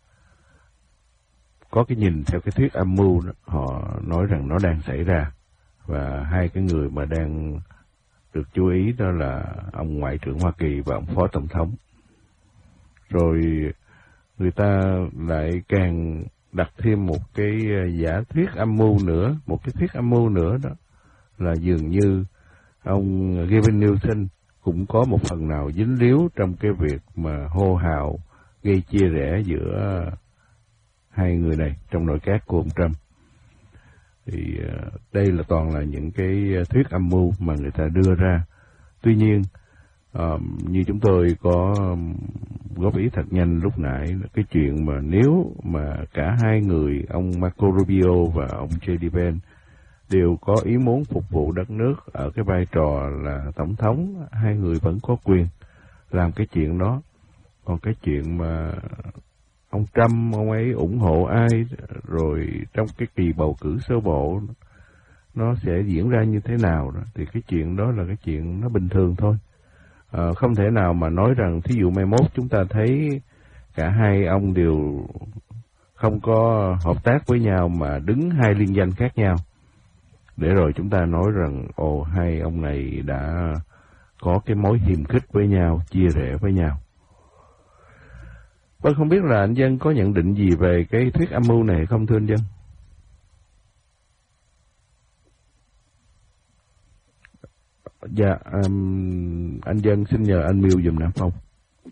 có cái nhìn theo cái thuyết âm mưu đó, họ nói rằng nó đang xảy ra. Và hai cái người mà đang được chú ý đó là ông Ngoại trưởng Hoa Kỳ và ông Phó Tổng thống. Rồi người ta lại càng đặt thêm một cái giả thuyết âm mưu nữa, một cái thuyết âm mưu nữa đó là dường như ông Gavin Newsom cũng có một phần nào dính líu trong cái việc mà hô hào gây chia rẽ giữa hai người này trong nội các của ông Trump. Thì uh, đây là toàn là những cái thuyết âm mưu mà người ta đưa ra. Tuy nhiên, uh, như chúng tôi có góp ý thật nhanh lúc nãy, cái chuyện mà nếu mà cả hai người, ông Marco Rubio và ông J D Vance đều có ý muốn phục vụ đất nước ở cái vai trò là tổng thống, hai người vẫn có quyền làm cái chuyện đó. Còn cái chuyện mà ông Trump, ông ấy ủng hộ ai, rồi trong cái kỳ bầu cử sơ bộ nó sẽ diễn ra như thế nào đó, thì cái chuyện đó là cái chuyện nó bình thường thôi. À, không thể nào mà nói rằng thí dụ mai mốt chúng ta thấy cả hai ông đều không có hợp tác với nhau mà đứng hai liên danh khác nhau, để rồi chúng ta nói rằng ồ hai ông này đã có cái mối hiềm khích với nhau, chia rẽ với nhau. Vâng, không biết là anh Dân có nhận định gì về cái thuyết âm mưu này không thưa anh Dân? Dạ, um, anh Dân xin nhờ anh Miêu dùm Nam Phong.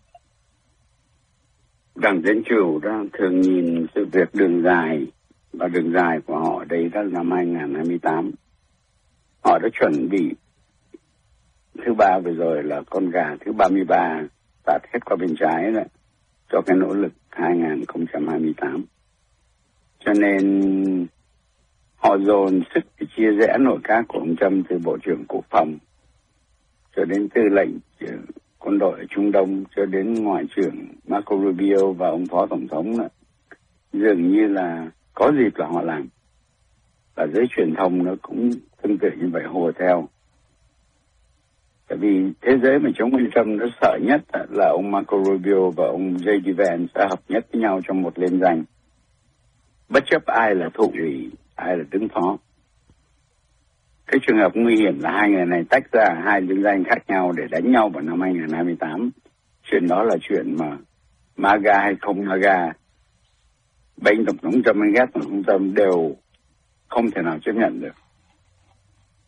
Đảng Dân Chủ đó thường nhìn sự việc đường dài, và đường dài của họ đây đó là năm hai không hai tám. Họ đã chuẩn bị thứ ba vừa rồi là con gà thứ ba mươi ba tạt hết qua bên trái rồi, cho cái nỗ lực hai không hai tám. Cho nên họ dồn sức để chia rẽ nội các của ông Trump từ Bộ trưởng Quốc phòng cho đến tư lệnh quân đội ở Trung Đông cho đến Ngoại trưởng Marco Rubio và ông Phó Tổng thống nữa. Dường như là có dịp là họ làm. Và giới truyền thông nó cũng tương tự như vậy hùa theo. Tại vì thế giới mà chống ông Trump nó sợ nhất là ông Marco Rubio và ông J D Vance sẽ hợp nhất với nhau trong một liên danh. Bất chấp ai là thụ ủy, ai là đứng phó. Cái trường hợp nguy hiểm là hai người này tách ra hai liên danh khác nhau để đánh nhau vào năm hai không hai tám. Chuyện đó là chuyện mà MAGA hay không MAGA, bên Tổng thống Trump hay ghét Tổng thống Trump đều không thể nào chấp nhận được.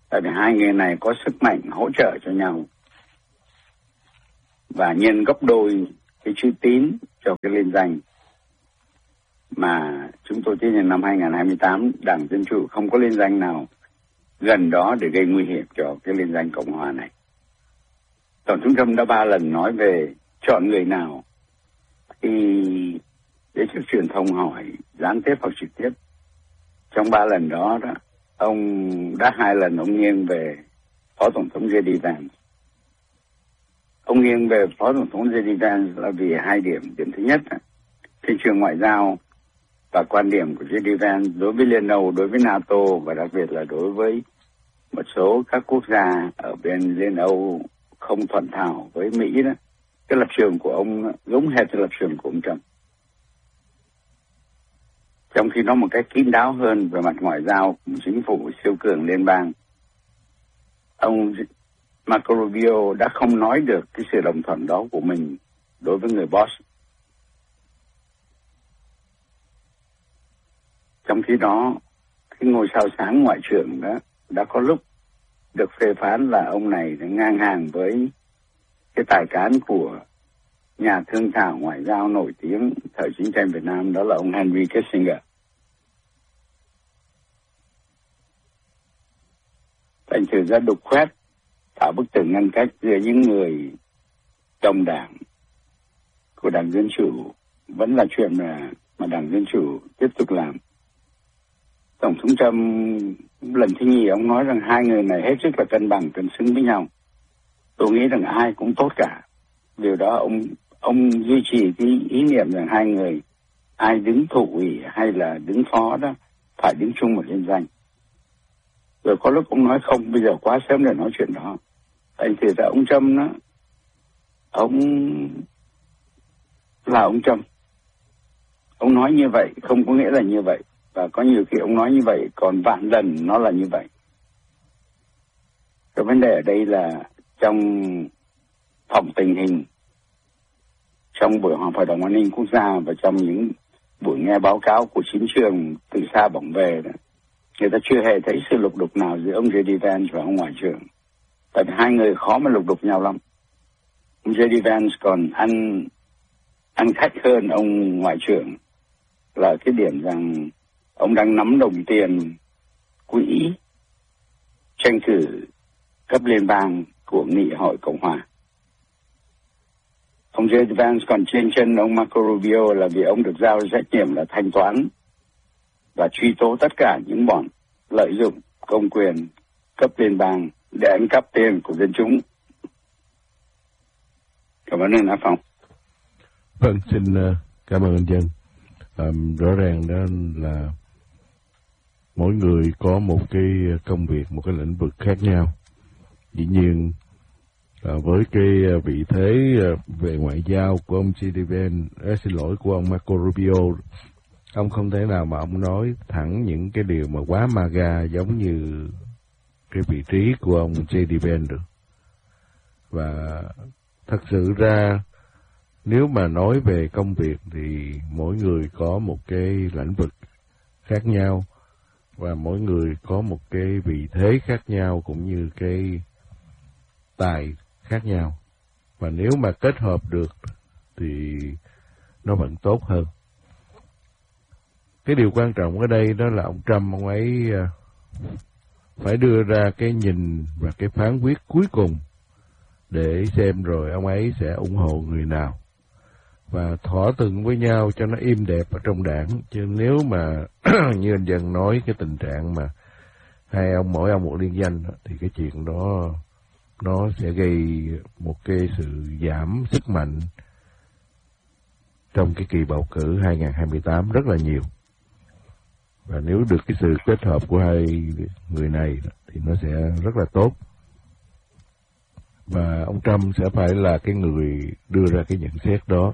Tại vì hai người này có sức mạnh hỗ trợ cho nhau. Và nhân gấp đôi cái chữ tín cho cái liên danh mà chúng tôi tin rằng năm hai không hai tám Đảng Dân Chủ không có liên danh nào gần đó để gây nguy hiểm cho cái liên danh Cộng Hòa này. Tổng thống Trump đã ba lần nói về chọn người nào khi giới chức truyền thông hỏi gián tiếp hoặc trực tiếp. Trong ba lần đó, đó ông đã hai lần ông nghiêng về Phó Tổng thống giê đê Vance. Ông nghiêng về Phó Tổng thống giê đê Vance là vì hai điểm. Điểm thứ nhất, thị trường ngoại giao và quan điểm của giê đê Vance đối với Liên Âu, đối với NATO và đặc biệt là đối với một số các quốc gia ở bên Liên Âu không thuận thảo với Mỹ đó. Cái lập trường của ông giống hệt cái lập trường của ông Trump. Trong khi nó một cách kín đáo hơn về mặt ngoại giao của chính phủ siêu cường liên bang, ông Marco Rubio đã không nói được cái sự đồng thuận đó của mình đối với người boss. Trong khi đó, cái ngôi sao sáng ngoại trưởng đó đã có lúc được phê phán là ông này ngang hàng với cái tài cán của nhà thương thảo ngoại giao nổi tiếng thời chiến tranh Việt Nam, đó là ông Henry Kissinger. Thành thử ra đục khoét tạo bức tường ngăn cách giữa những người trong đảng của Đảng Dân Chủ vẫn là chuyện mà, mà Đảng Dân Chủ tiếp tục làm. Tổng thống Trump lần thứ nhì ông nói rằng hai người này hết sức là cân bằng, cân xứng với nhau. Tôi nghĩ rằng ai cũng tốt cả. Điều đó ông ông duy trì cái ý niệm rằng hai người ai đứng thủ ủy hay là đứng phó đó phải đứng chung một liên danh. Rồi có lúc ông nói không, bây giờ quá sớm để nói chuyện đó. Thành thử ra ông Trump đó, ông là ông Trump. Ông nói như vậy không có nghĩa là như vậy. Và có nhiều khi ông nói như vậy, còn vạn lần nó là như vậy. Cái vấn đề ở đây là trong phòng tình hình, trong buổi họp Hội đồng An ninh Quốc gia và trong những buổi nghe báo cáo của chính trường từ xa bỏng về, đó, người ta chưa hề thấy sự lục đục nào giữa ông giê đê Vance và ông Ngoại trưởng. Tại vì hai người khó mà lục đục nhau lắm. Ông giê đê Vance còn ăn, ăn khách hơn ông Ngoại trưởng là cái điểm rằng ông đang nắm đồng tiền quỹ tranh cử cấp liên bang của Nghị hội Cộng hòa. Ông giê đê Vance còn trên chân ông Marco Rubio là vì ông được giao trách nhiệm là thanh toán và truy tố tất cả những bọn lợi dụng công quyền cấp liên bang để đánh cắp tiền của dân chúng. Cảm ơn anh Á Phong. Vâng, xin cảm ơn anh Dân. À, rõ ràng đó là mỗi người có một cái công việc, một cái lĩnh vực khác nhau. Dĩ nhiên à, với cái vị thế về ngoại giao của ông giê đê Vance, à, xin lỗi của ông Marco Rubio, ông không thể nào mà ông nói thẳng những cái điều mà quá MAGA giống như cái vị trí của ông giê đê Vance được. Và thật sự ra nếu mà nói về công việc thì mỗi người có một cái lĩnh vực khác nhau và mỗi người có một cái vị thế khác nhau cũng như cái tài khác nhau. Và nếu mà kết hợp được thì nó vẫn tốt hơn. Cái điều quan trọng ở đây đó là ông Trump, ông ấy phải đưa ra cái nhìn và cái phán quyết cuối cùng để xem rồi ông ấy sẽ ủng hộ người nào và thỏa thuận với nhau cho nó êm đẹp ở trong đảng. Chứ nếu mà như anh Dân nói cái tình trạng mà hai ông mỗi ông một liên danh thì cái chuyện đó nó sẽ gây một cái sự giảm sức mạnh trong cái kỳ bầu cử hai không hai tám rất là nhiều. Và nếu được cái sự kết hợp của hai người này thì nó sẽ rất là tốt. Và ông Trump sẽ phải là cái người đưa ra cái nhận xét đó.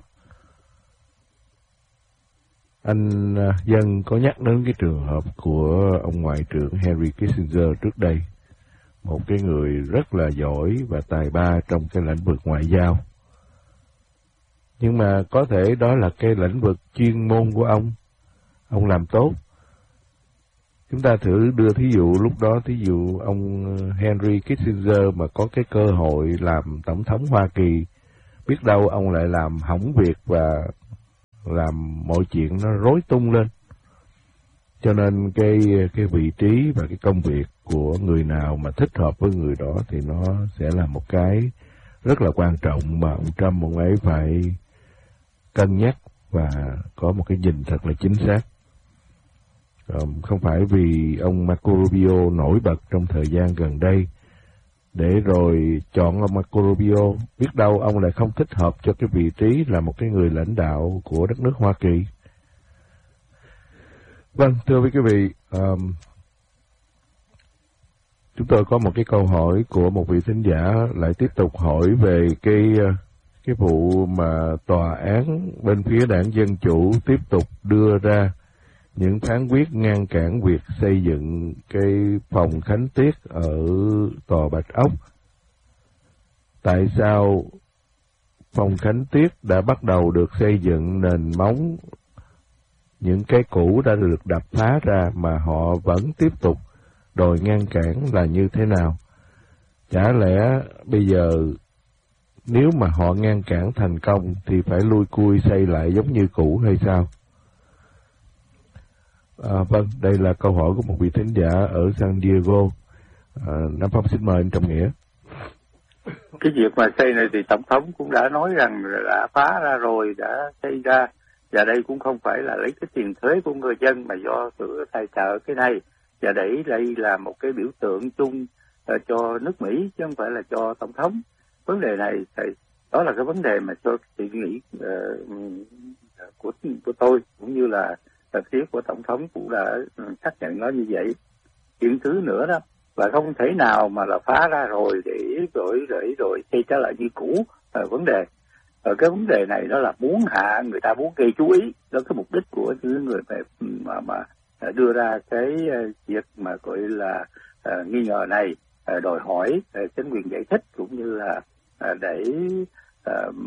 Anh Dân có nhắc đến cái trường hợp của ông Ngoại trưởng Henry Kissinger trước đây, một cái người rất là giỏi và tài ba trong cái lĩnh vực ngoại giao. Nhưng mà có thể đó là cái lĩnh vực chuyên môn của ông, ông làm tốt. Chúng ta thử đưa thí dụ lúc đó, thí dụ ông Henry Kissinger mà có cái cơ hội làm tổng thống Hoa Kỳ, biết đâu ông lại làm hỏng việc và làm mọi chuyện nó rối tung lên. Cho nên cái cái vị trí và cái công việc của người nào mà thích hợp với người đó thì nó sẽ là một cái rất là quan trọng mà ông Trump ông ấy phải cân nhắc và có một cái nhìn thật là chính xác. Um, không phải vì ông Marco Rubio nổi bật trong thời gian gần đây để rồi chọn ông Marco Rubio, biết đâu ông lại không thích hợp cho cái vị trí là một cái người lãnh đạo của đất nước Hoa Kỳ. Vâng, thưa quý vị, um, chúng tôi có một cái câu hỏi của một vị thính giả lại tiếp tục hỏi về cái cái vụ mà tòa án bên phía đảng Dân Chủ tiếp tục đưa ra những phán quyết ngăn cản việc xây dựng cái phòng khánh tiết ở tòa Bạch Ốc. Tại sao phòng khánh tiết đã bắt đầu được xây dựng nền móng, những cái cũ đã được đập phá ra mà họ vẫn tiếp tục đòi ngăn cản là như thế nào? Chả lẽ bây giờ nếu mà họ ngăn cản thành công thì phải lui cui xây lại giống như cũ hay sao? À, vâng, đây là câu hỏi của một vị thính giả ở San Diego. À, Nam Phong xin mời anh Trọng Nghĩa. Cái việc mà xây này thì Tổng thống cũng đã nói rằng đã phá ra rồi, đã xây ra, và đây cũng không phải là lấy cái tiền thuế của người dân mà do sự tài trợ cái này, và để đây là một cái biểu tượng chung uh, cho nước Mỹ chứ không phải là cho Tổng thống. Vấn đề này thì đó là cái vấn đề mà cho suy nghĩ uh, của của tôi cũng như là phía của Tổng thống cũng đã xác nhận nó như vậy. Chuyện thứ nữa đó là không thể nào mà là phá ra rồi để rồi rồi rồi xây trở lại như cũ. À, vấn đề ở cái vấn đề này đó là muốn hạ người ta, muốn gây chú ý, đó cái mục đích của những người mà mà, mà đưa ra cái việc mà gọi là uh, nghi ngờ này, uh, đòi hỏi uh, chính quyền giải thích cũng như là uh, để uh,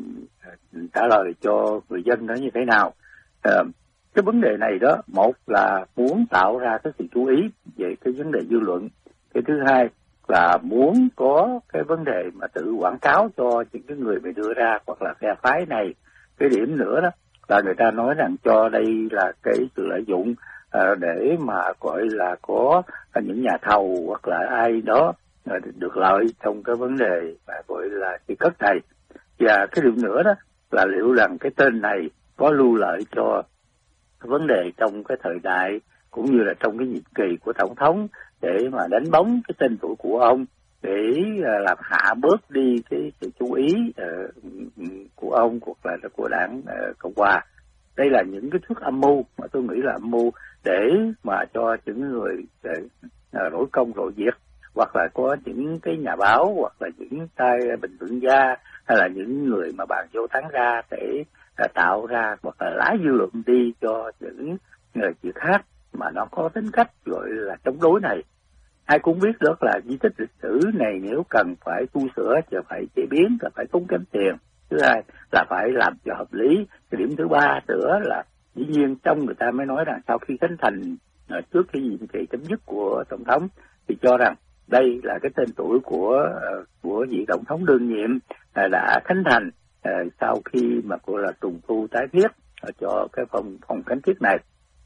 trả lời cho người dân nó như thế nào. Uh, Cái vấn đề này đó, một là muốn tạo ra cái sự chú ý về cái vấn đề dư luận. Cái thứ hai là muốn có cái vấn đề mà tự quảng cáo cho những cái người bị đưa ra hoặc là phe phái này. Cái điểm nữa đó là người ta nói rằng cho đây là cái sự lợi dụng uh, để mà gọi là có những nhà thầu hoặc là ai đó uh, được lợi trong cái vấn đề mà gọi là xây cất này. Và cái điểm nữa đó là liệu rằng cái tên này có lưu lợi cho vấn đề trong cái thời đại cũng như là trong cái nhiệm kỳ của Tổng thống để mà đánh bóng cái tên tuổi của ông, để làm hạ bớt đi cái sự chú ý uh, của ông hoặc là của đảng uh, Cộng hòa. Đây là những cái thước âm mưu mà tôi nghĩ là âm mưu để mà cho những người uh, rỗi công rỗi việc, hoặc là có những cái nhà báo hoặc là những tay bình luận gia hay là những người mà bàn vô thắng ra để uh, tạo ra hoặc là lái dư luận đi cho những người chuyện khác mà nó có tính cách gọi là chống đối này. Ai cũng biết đó là di tích lịch sử này nếu cần phải tu sửa thì phải chế biến, là phải tốn kém tiền. Thứ hai là phải làm cho hợp lý. Cái điểm thứ ba nữa là dĩ nhiên trong người ta mới nói rằng sau khi khánh thành trước cái nhiệm kỳ chấm dứt của Tổng thống thì cho rằng đây là cái tên tuổi của của vị Tổng thống đương nhiệm đã khánh thành sau khi mà gọi là trùng tu tái thiết cho cái phòng phòng khánh thiết này.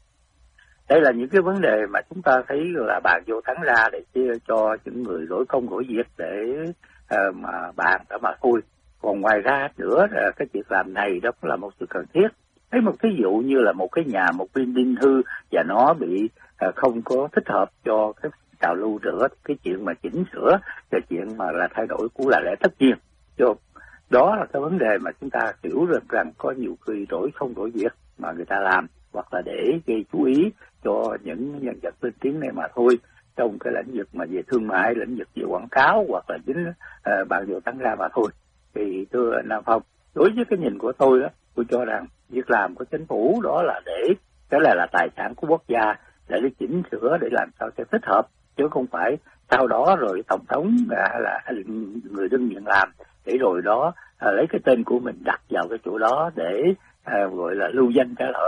Đây là những cái vấn đề mà chúng ta thấy là bàn vô thắng ra để chia cho những người đổi công đổi việc để uh, mà bàn đã mà thôi. Còn ngoài ra nữa là cái việc làm này đó cũng là một sự cần thiết. Lấy một ví dụ như là một cái nhà, một viên đinh hư và nó bị uh, không có thích hợp cho cái trào lưu nữa, cái chuyện mà chỉnh sửa, cái chuyện mà là thay đổi cũng là lẽ tất nhiên. Cho đó là cái vấn đề mà chúng ta hiểu được rằng có nhiều người đổi không đổi việc mà người ta làm, hoặc là để gây chú ý cho những nhân vật lên tiếng này mà thôi, trong cái lĩnh vực mà về thương mại, lĩnh vực về quảng cáo hoặc là chính uh, bàn vô thắng ra mà thôi. Thì thưa Nam Phong, đối với cái nhìn của tôi đó, tôi cho rằng việc làm của chính phủ đó là để cái này là tài sản của quốc gia, để đi chỉnh sửa để làm sao cho thích hợp, chứ không phải sau đó rồi tổng thống hay là người đương nhiệm làm để rồi đó uh, lấy cái tên của mình đặt vào cái chỗ đó để uh, gọi là lưu danh trả lợi,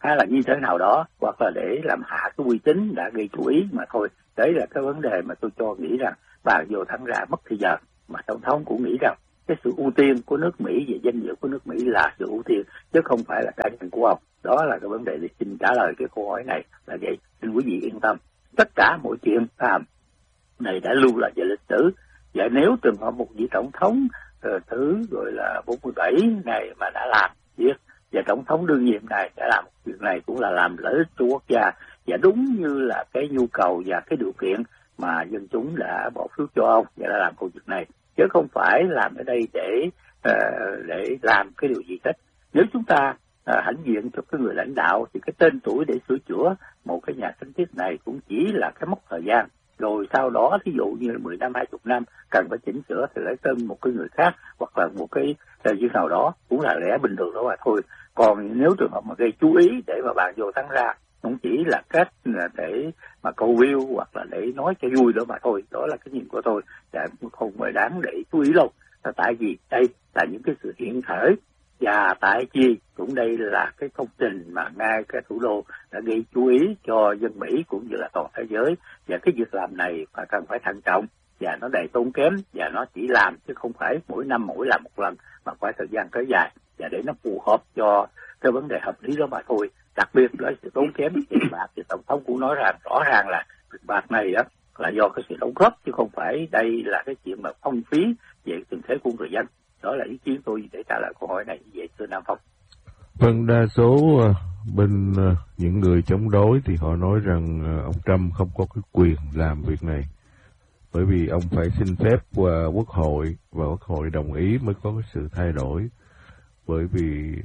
hay là như thế nào đó, hoặc là để làm hạ cái uy tín đã gây chú ý mà thôi. Đấy là cái vấn đề mà tôi cho nghĩ rằng bàn vô thắng ra mất thời giờ, mà tổng thống cũng nghĩ rằng cái sự ưu tiên của nước Mỹ về danh dự của nước Mỹ là sự ưu tiên chứ không phải là cá nhân của ông. Đó là cái vấn đề để xin trả lời cái câu hỏi này là vậy. Xin quý vị yên tâm, tất cả mọi chuyện làm này đã lưu lại về lịch sử, và nếu trường hợp một vị tổng thống uh, thứ gọi là bốn mươi bảy này mà đã làm việc, và tổng thống đương nhiệm này đã làm việc này cũng là làm lợi ích cho quốc gia, và đúng như là cái nhu cầu và cái điều kiện mà dân chúng đã bỏ phiếu cho ông và đã làm công việc này, chứ không phải làm ở đây để uh, để làm cái điều gì hết. Nếu chúng ta uh, hãnh diện cho cái người lãnh đạo thì cái tên tuổi để sửa chữa một cái nhà sinh thiết này cũng chỉ là cái mốc thời gian, rồi sau đó thí dụ như mười năm, hai chục năm cần phải chỉnh sửa thì lấy tên một cái người khác hoặc là một cái gì nào đó, cũng là lẽ bình thường đó mà thôi. Còn nếu trường hợp mà gây chú ý để mà bàn vô thắng ra, không chỉ là cách là để mà câu view hoặc là để nói cho vui đó mà thôi. Đó là cái nhìn của tôi, và không phải đáng để chú ý đâu. Tại vì đây là những cái sự hiện thể, và tại chi cũng đây là cái công trình mà ngay cái thủ đô đã gây chú ý cho dân Mỹ cũng như là toàn thế giới, và cái việc làm này phải cần phải thận trọng, và nó đầy tốn kém, và nó chỉ làm chứ không phải mỗi năm mỗi làm một lần, mà phải thời gian kéo dài, và để nó phù hợp cho cái vấn đề hợp lý đó mà thôi. Đặc biệt là sự tốn kém tiền bạc thì tổng thống cũng nói rằng rõ ràng là việc bạc này đó là do cái sự đóng góp, chứ không phải đây là cái chuyện mà phong phí về tình thế của người dân. Đó là ý kiến tôi để trả lời câu hỏi này về thưa Nam Phong. Vâng, đa số bên những người chống đối thì họ nói rằng ông Trump không có cái quyền làm việc này, bởi vì ông phải xin phép qua Quốc hội và Quốc hội đồng ý mới có cái sự thay đổi. Bởi vì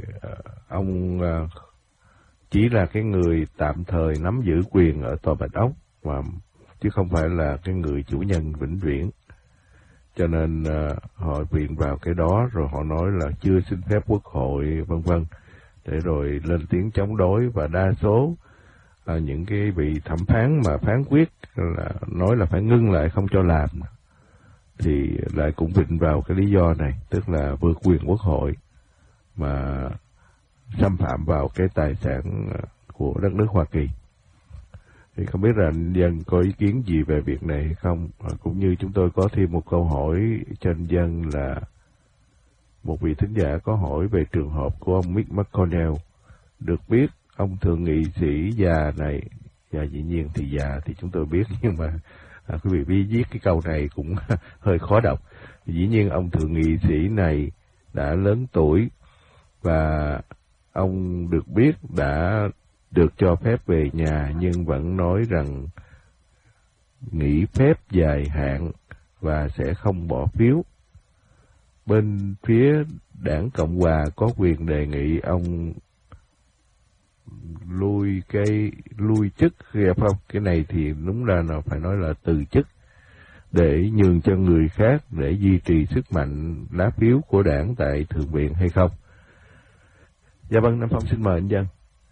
ông chỉ là cái người tạm thời nắm giữ quyền ở Tòa Bạch Ốc, mà chứ không phải là cái người chủ nhân vĩnh viễn. Cho nên uh, họ viện vào cái đó, rồi họ nói là chưa xin phép Quốc hội vân vân, để rồi lên tiếng chống đối. Và đa số uh, những cái vị thẩm phán mà phán quyết là nói là phải ngưng lại không cho làm, thì lại cũng viện vào cái lý do này, tức là vượt quyền Quốc hội mà xâm phạm vào cái tài sản của đất nước Hoa Kỳ. Thì không biết là dân có ý kiến gì về việc này hay không? À, cũng như chúng tôi có thêm một câu hỏi cho anh dân là một vị thính giả có hỏi về trường hợp của ông Mitch McConnell. Được biết ông thượng nghị sĩ già này, và dĩ nhiên thì già thì chúng tôi biết, nhưng mà à, quý vị viết viết cái câu này cũng hơi khó đọc. Dĩ nhiên ông thượng nghị sĩ này đã lớn tuổi, và ông được biết đã được cho phép về nhà, nhưng vẫn nói rằng nghỉ phép dài hạn và sẽ không bỏ phiếu. Bên phía đảng Cộng Hòa có quyền đề nghị ông lui cái lui chức, không? Cái này thì đúng ra là phải nói là từ chức, để nhường cho người khác để duy trì sức mạnh lá phiếu của đảng tại Thượng viện hay không? Dạ vâng, Nam Phong xin mời anh Dân.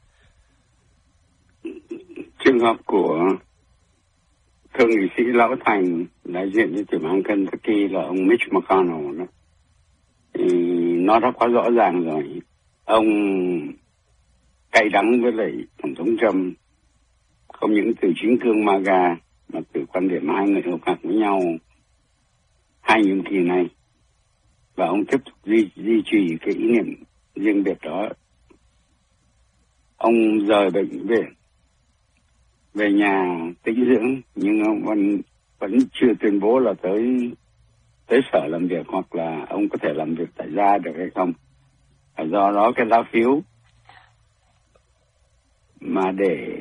Trường hợp của thượng nghị sĩ Lão Thành đại diện cho tiểu bang Kentucky là ông Mitch McConnell đó, thì nó đã quá rõ ràng rồi. Ông cay đắng với lại tổng thống Trump, không những từ chính cương MAGA mà từ quan điểm hai người hợp tác với nhau hai nhiệm kỳ này, và ông tiếp tục duy, duy trì cái ý niệm riêng biệt đó. Ông rời bệnh viện về nhà tĩnh dưỡng, nhưng ông vẫn vẫn chưa tuyên bố là tới tới sở làm việc, hoặc là ông có thể làm việc tại gia được hay không. Và do đó cái lá phiếu mà để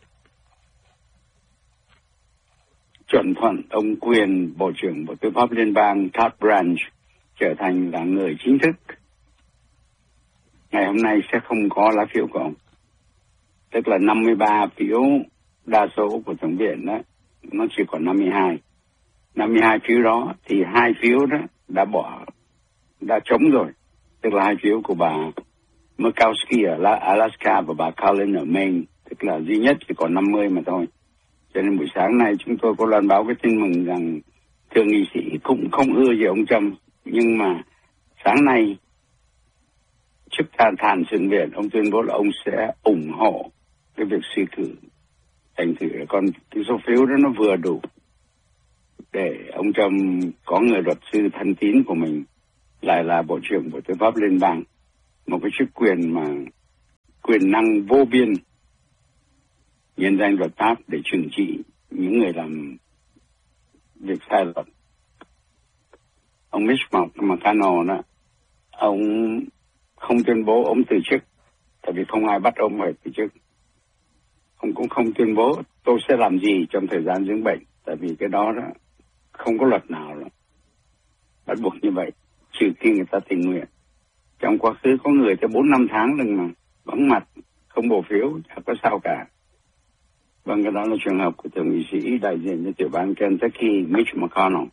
chuẩn thuận ông quyền Bộ trưởng Bộ Tư pháp Liên bang Todd Branch trở thành là người chính thức, ngày hôm nay sẽ không có lá phiếu của ông. Tức là năm mươi ba phiếu đa số của Thượng viện đó, nó chỉ còn năm mươi hai. năm mươi hai phiếu đó thì hai phiếu đó đã bỏ, đã trống rồi. Tức là hai phiếu của bà Murkowski ở Alaska và bà Collins ở Maine. Tức là duy nhất chỉ còn năm mươi mà thôi. Cho nên buổi sáng nay chúng tôi có loan báo cái tin mừng rằng thượng nghị sĩ cũng không ưa gì ông Trump. Nhưng mà sáng nay chức than thản Thượng viện, ông tuyên bố là ông sẽ ủng hộ cái việc suy cử. Thành thử còn cái số phiếu đó nó vừa đủ để ông Trump có người luật sư thân tín của mình lại là Bộ trưởng Bộ Tư pháp Liên bang, một cái chức quyền mà quyền năng vô biên, nhân danh luật pháp để trừng trị những người làm việc sai luật. Ông Mitch McConnell đó, ông không tuyên bố ông từ chức, tại vì không ai bắt ông phải từ chức. Ông cũng không tuyên bố tôi sẽ làm gì trong thời gian dưỡng bệnh, tại vì cái đó đó không có luật nào là bắt buộc như vậy, trừ khi người ta tình nguyện. Trong quá khứ có người tới bốn năm tháng lần mà vắng mặt, không bầu phiếu, chả có sao cả. Vâng, cái đó là trường hợp của thượng nghị sĩ đại diện cho tiểu bang Kentucky Mitch McConnell.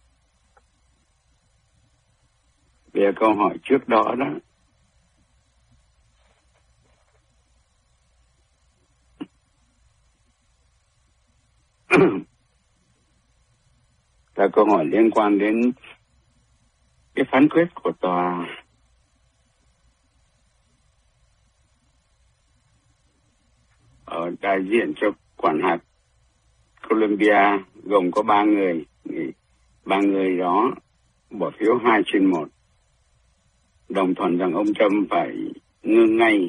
Về câu hỏi trước đó đó, là câu hỏi liên quan đến cái phán quyết của tòa ở đại diện cho quản hạt Columbia, gồm có ba người, ba người đó bỏ phiếu hai trên một, đồng thuận rằng ông Trump phải ngưng ngay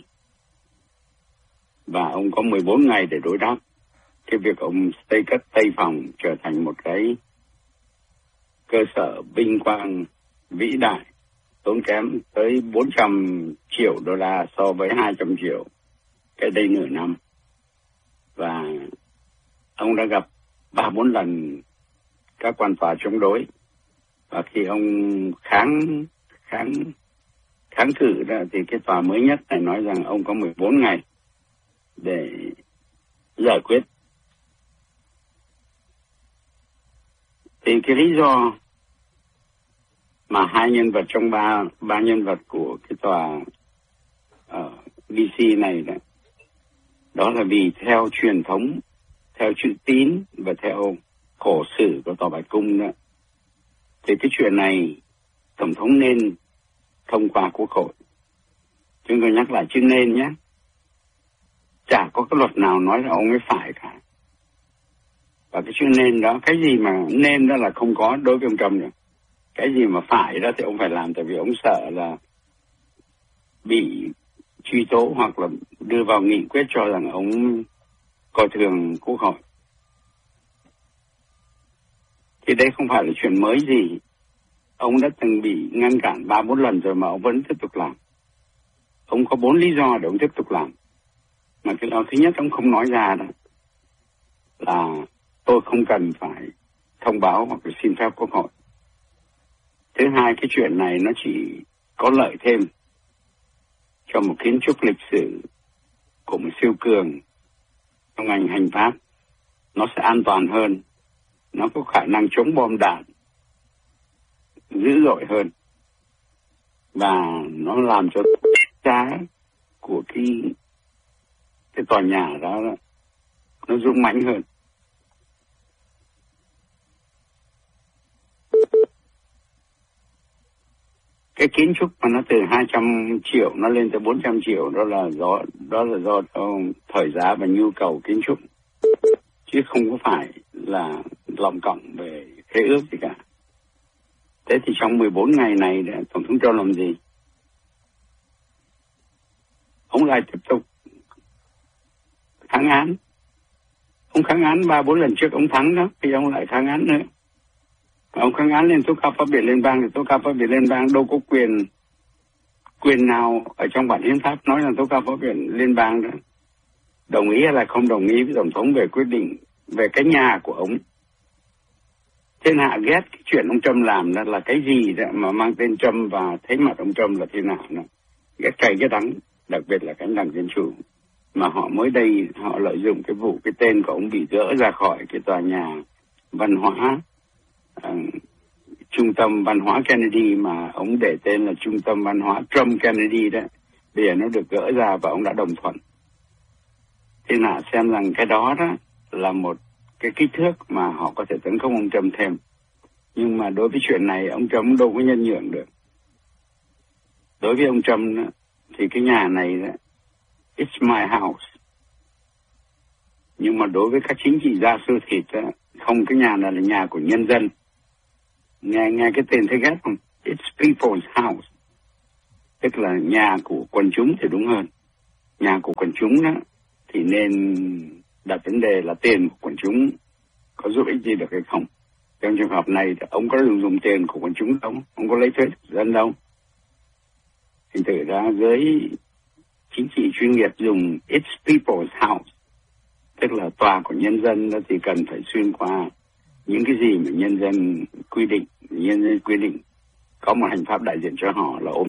và ông có mười bốn ngày để đối đáp cái việc ông Tây cất Tây Phòng trở thành một cái cơ sở vinh quang vĩ đại, tốn kém tới bốn trăm triệu đô la so với hai trăm triệu cái đây nửa năm. Và ông đã gặp ba bốn lần các quan tòa chống đối, và khi ông kháng kháng kháng cự ra thì cái tòa mới nhất này nói rằng ông có mười bốn ngày để giải quyết. Thì cái lý do mà hai nhân vật trong ba ba nhân vật của cái tòa ở D C này đó, đó là vì theo truyền thống, theo chữ tín và theo cổ sử của tòa Bạch Cung đó, thì cái chuyện này tổng thống nên thông qua Quốc hội. Chúng tôi nhắc lại chữ nên nhé. Chả có cái luật nào nói là ông ấy phải cả. Và cái chữ nên đó, cái gì mà nên đó là không có đối với ông Trump nữa. Cái gì mà phải đó thì ông phải làm, tại vì ông sợ là bị truy tố hoặc là đưa vào nghị quyết cho rằng ông coi thường Quốc hội. Thì đây không phải là chuyện mới gì. Ông đã từng bị ngăn cản ba bốn lần rồi mà ông vẫn tiếp tục làm. Ông có bốn lý do để ông tiếp tục làm. Mà cái đó thứ nhất ông không nói ra đó là tôi không cần phải thông báo hoặc là xin phép Quốc hội. Thứ hai, cái chuyện này nó chỉ có lợi thêm cho một kiến trúc lịch sử của một siêu cường trong ngành hành pháp. Nó sẽ an toàn hơn, nó có khả năng chống bom đạn dữ dội hơn, và nó làm cho giá của cái cái tòa nhà đó nó dũng mãnh hơn. Cái kiến trúc mà nó từ hai trăm triệu nó lên tới bốn trăm triệu, đó là do đó là do thời giá và nhu cầu kiến trúc, chứ không có phải là lòng cộng về khế ước gì cả. Thế thì trong mười bốn ngày này tổng thống cho làm gì? Ông lại tiếp tục kháng án. Ông kháng án ba bốn lần trước ông thắng đó, thì ông lại kháng án nữa. Ông kháng án lên tố cáo pháp viện liên bang, thì tố cáo pháp viện liên bang đâu có quyền quyền nào ở trong bản hiến pháp nói là tố cáo pháp viện liên bang đó đồng ý hay là không đồng ý với tổng thống về quyết định về cái nhà của ông. Thiên hạ ghét cái chuyện ông Trump làm đó là cái gì đó mà mang tên Trump và thấy mặt ông Trump là thế nào nữa. Ghét cay cái đắng, đặc biệt là cánh đảng Dân Chủ. Mà họ mới đây họ lợi dụng cái vụ cái tên của ông bị gỡ ra khỏi cái tòa nhà văn hóa, uh, trung tâm văn hóa Kennedy mà ông để tên là trung tâm văn hóa Trump Kennedy đó. Bây giờ nó được gỡ ra và ông đã đồng thuận. Thiên hạ xem rằng cái đó đó là một cái kích thước mà họ có thể tấn công ông Trump thêm. Nhưng mà đối với chuyện này ông Trump đâu có nhân nhượng được. Đối với ông Trump thì cái nhà này đó, it's my house. Nhưng mà đối với các chính trị gia sơ thịt đó, không, cái nhà này là nhà của nhân dân. Nghe nghe cái tên thấy ghét không? It's people's house. Tức là nhà của quần chúng thì đúng hơn. Nhà của quần chúng đó thì nên đặt vấn đề là tiền của quần chúng có giúp ích gì được hay không. Trong trường hợp này thì ông có dùng dùng tiền của quần chúng không? Ông có lấy thuế dân đâu. Thành thử ra giới chính trị chuyên nghiệp dùng it's people's house, tức là tòa của nhân dân đó, thì cần phải xuyên qua những cái gì mà nhân dân quy định. Nhân dân quy định có một hành pháp đại diện cho họ là ôm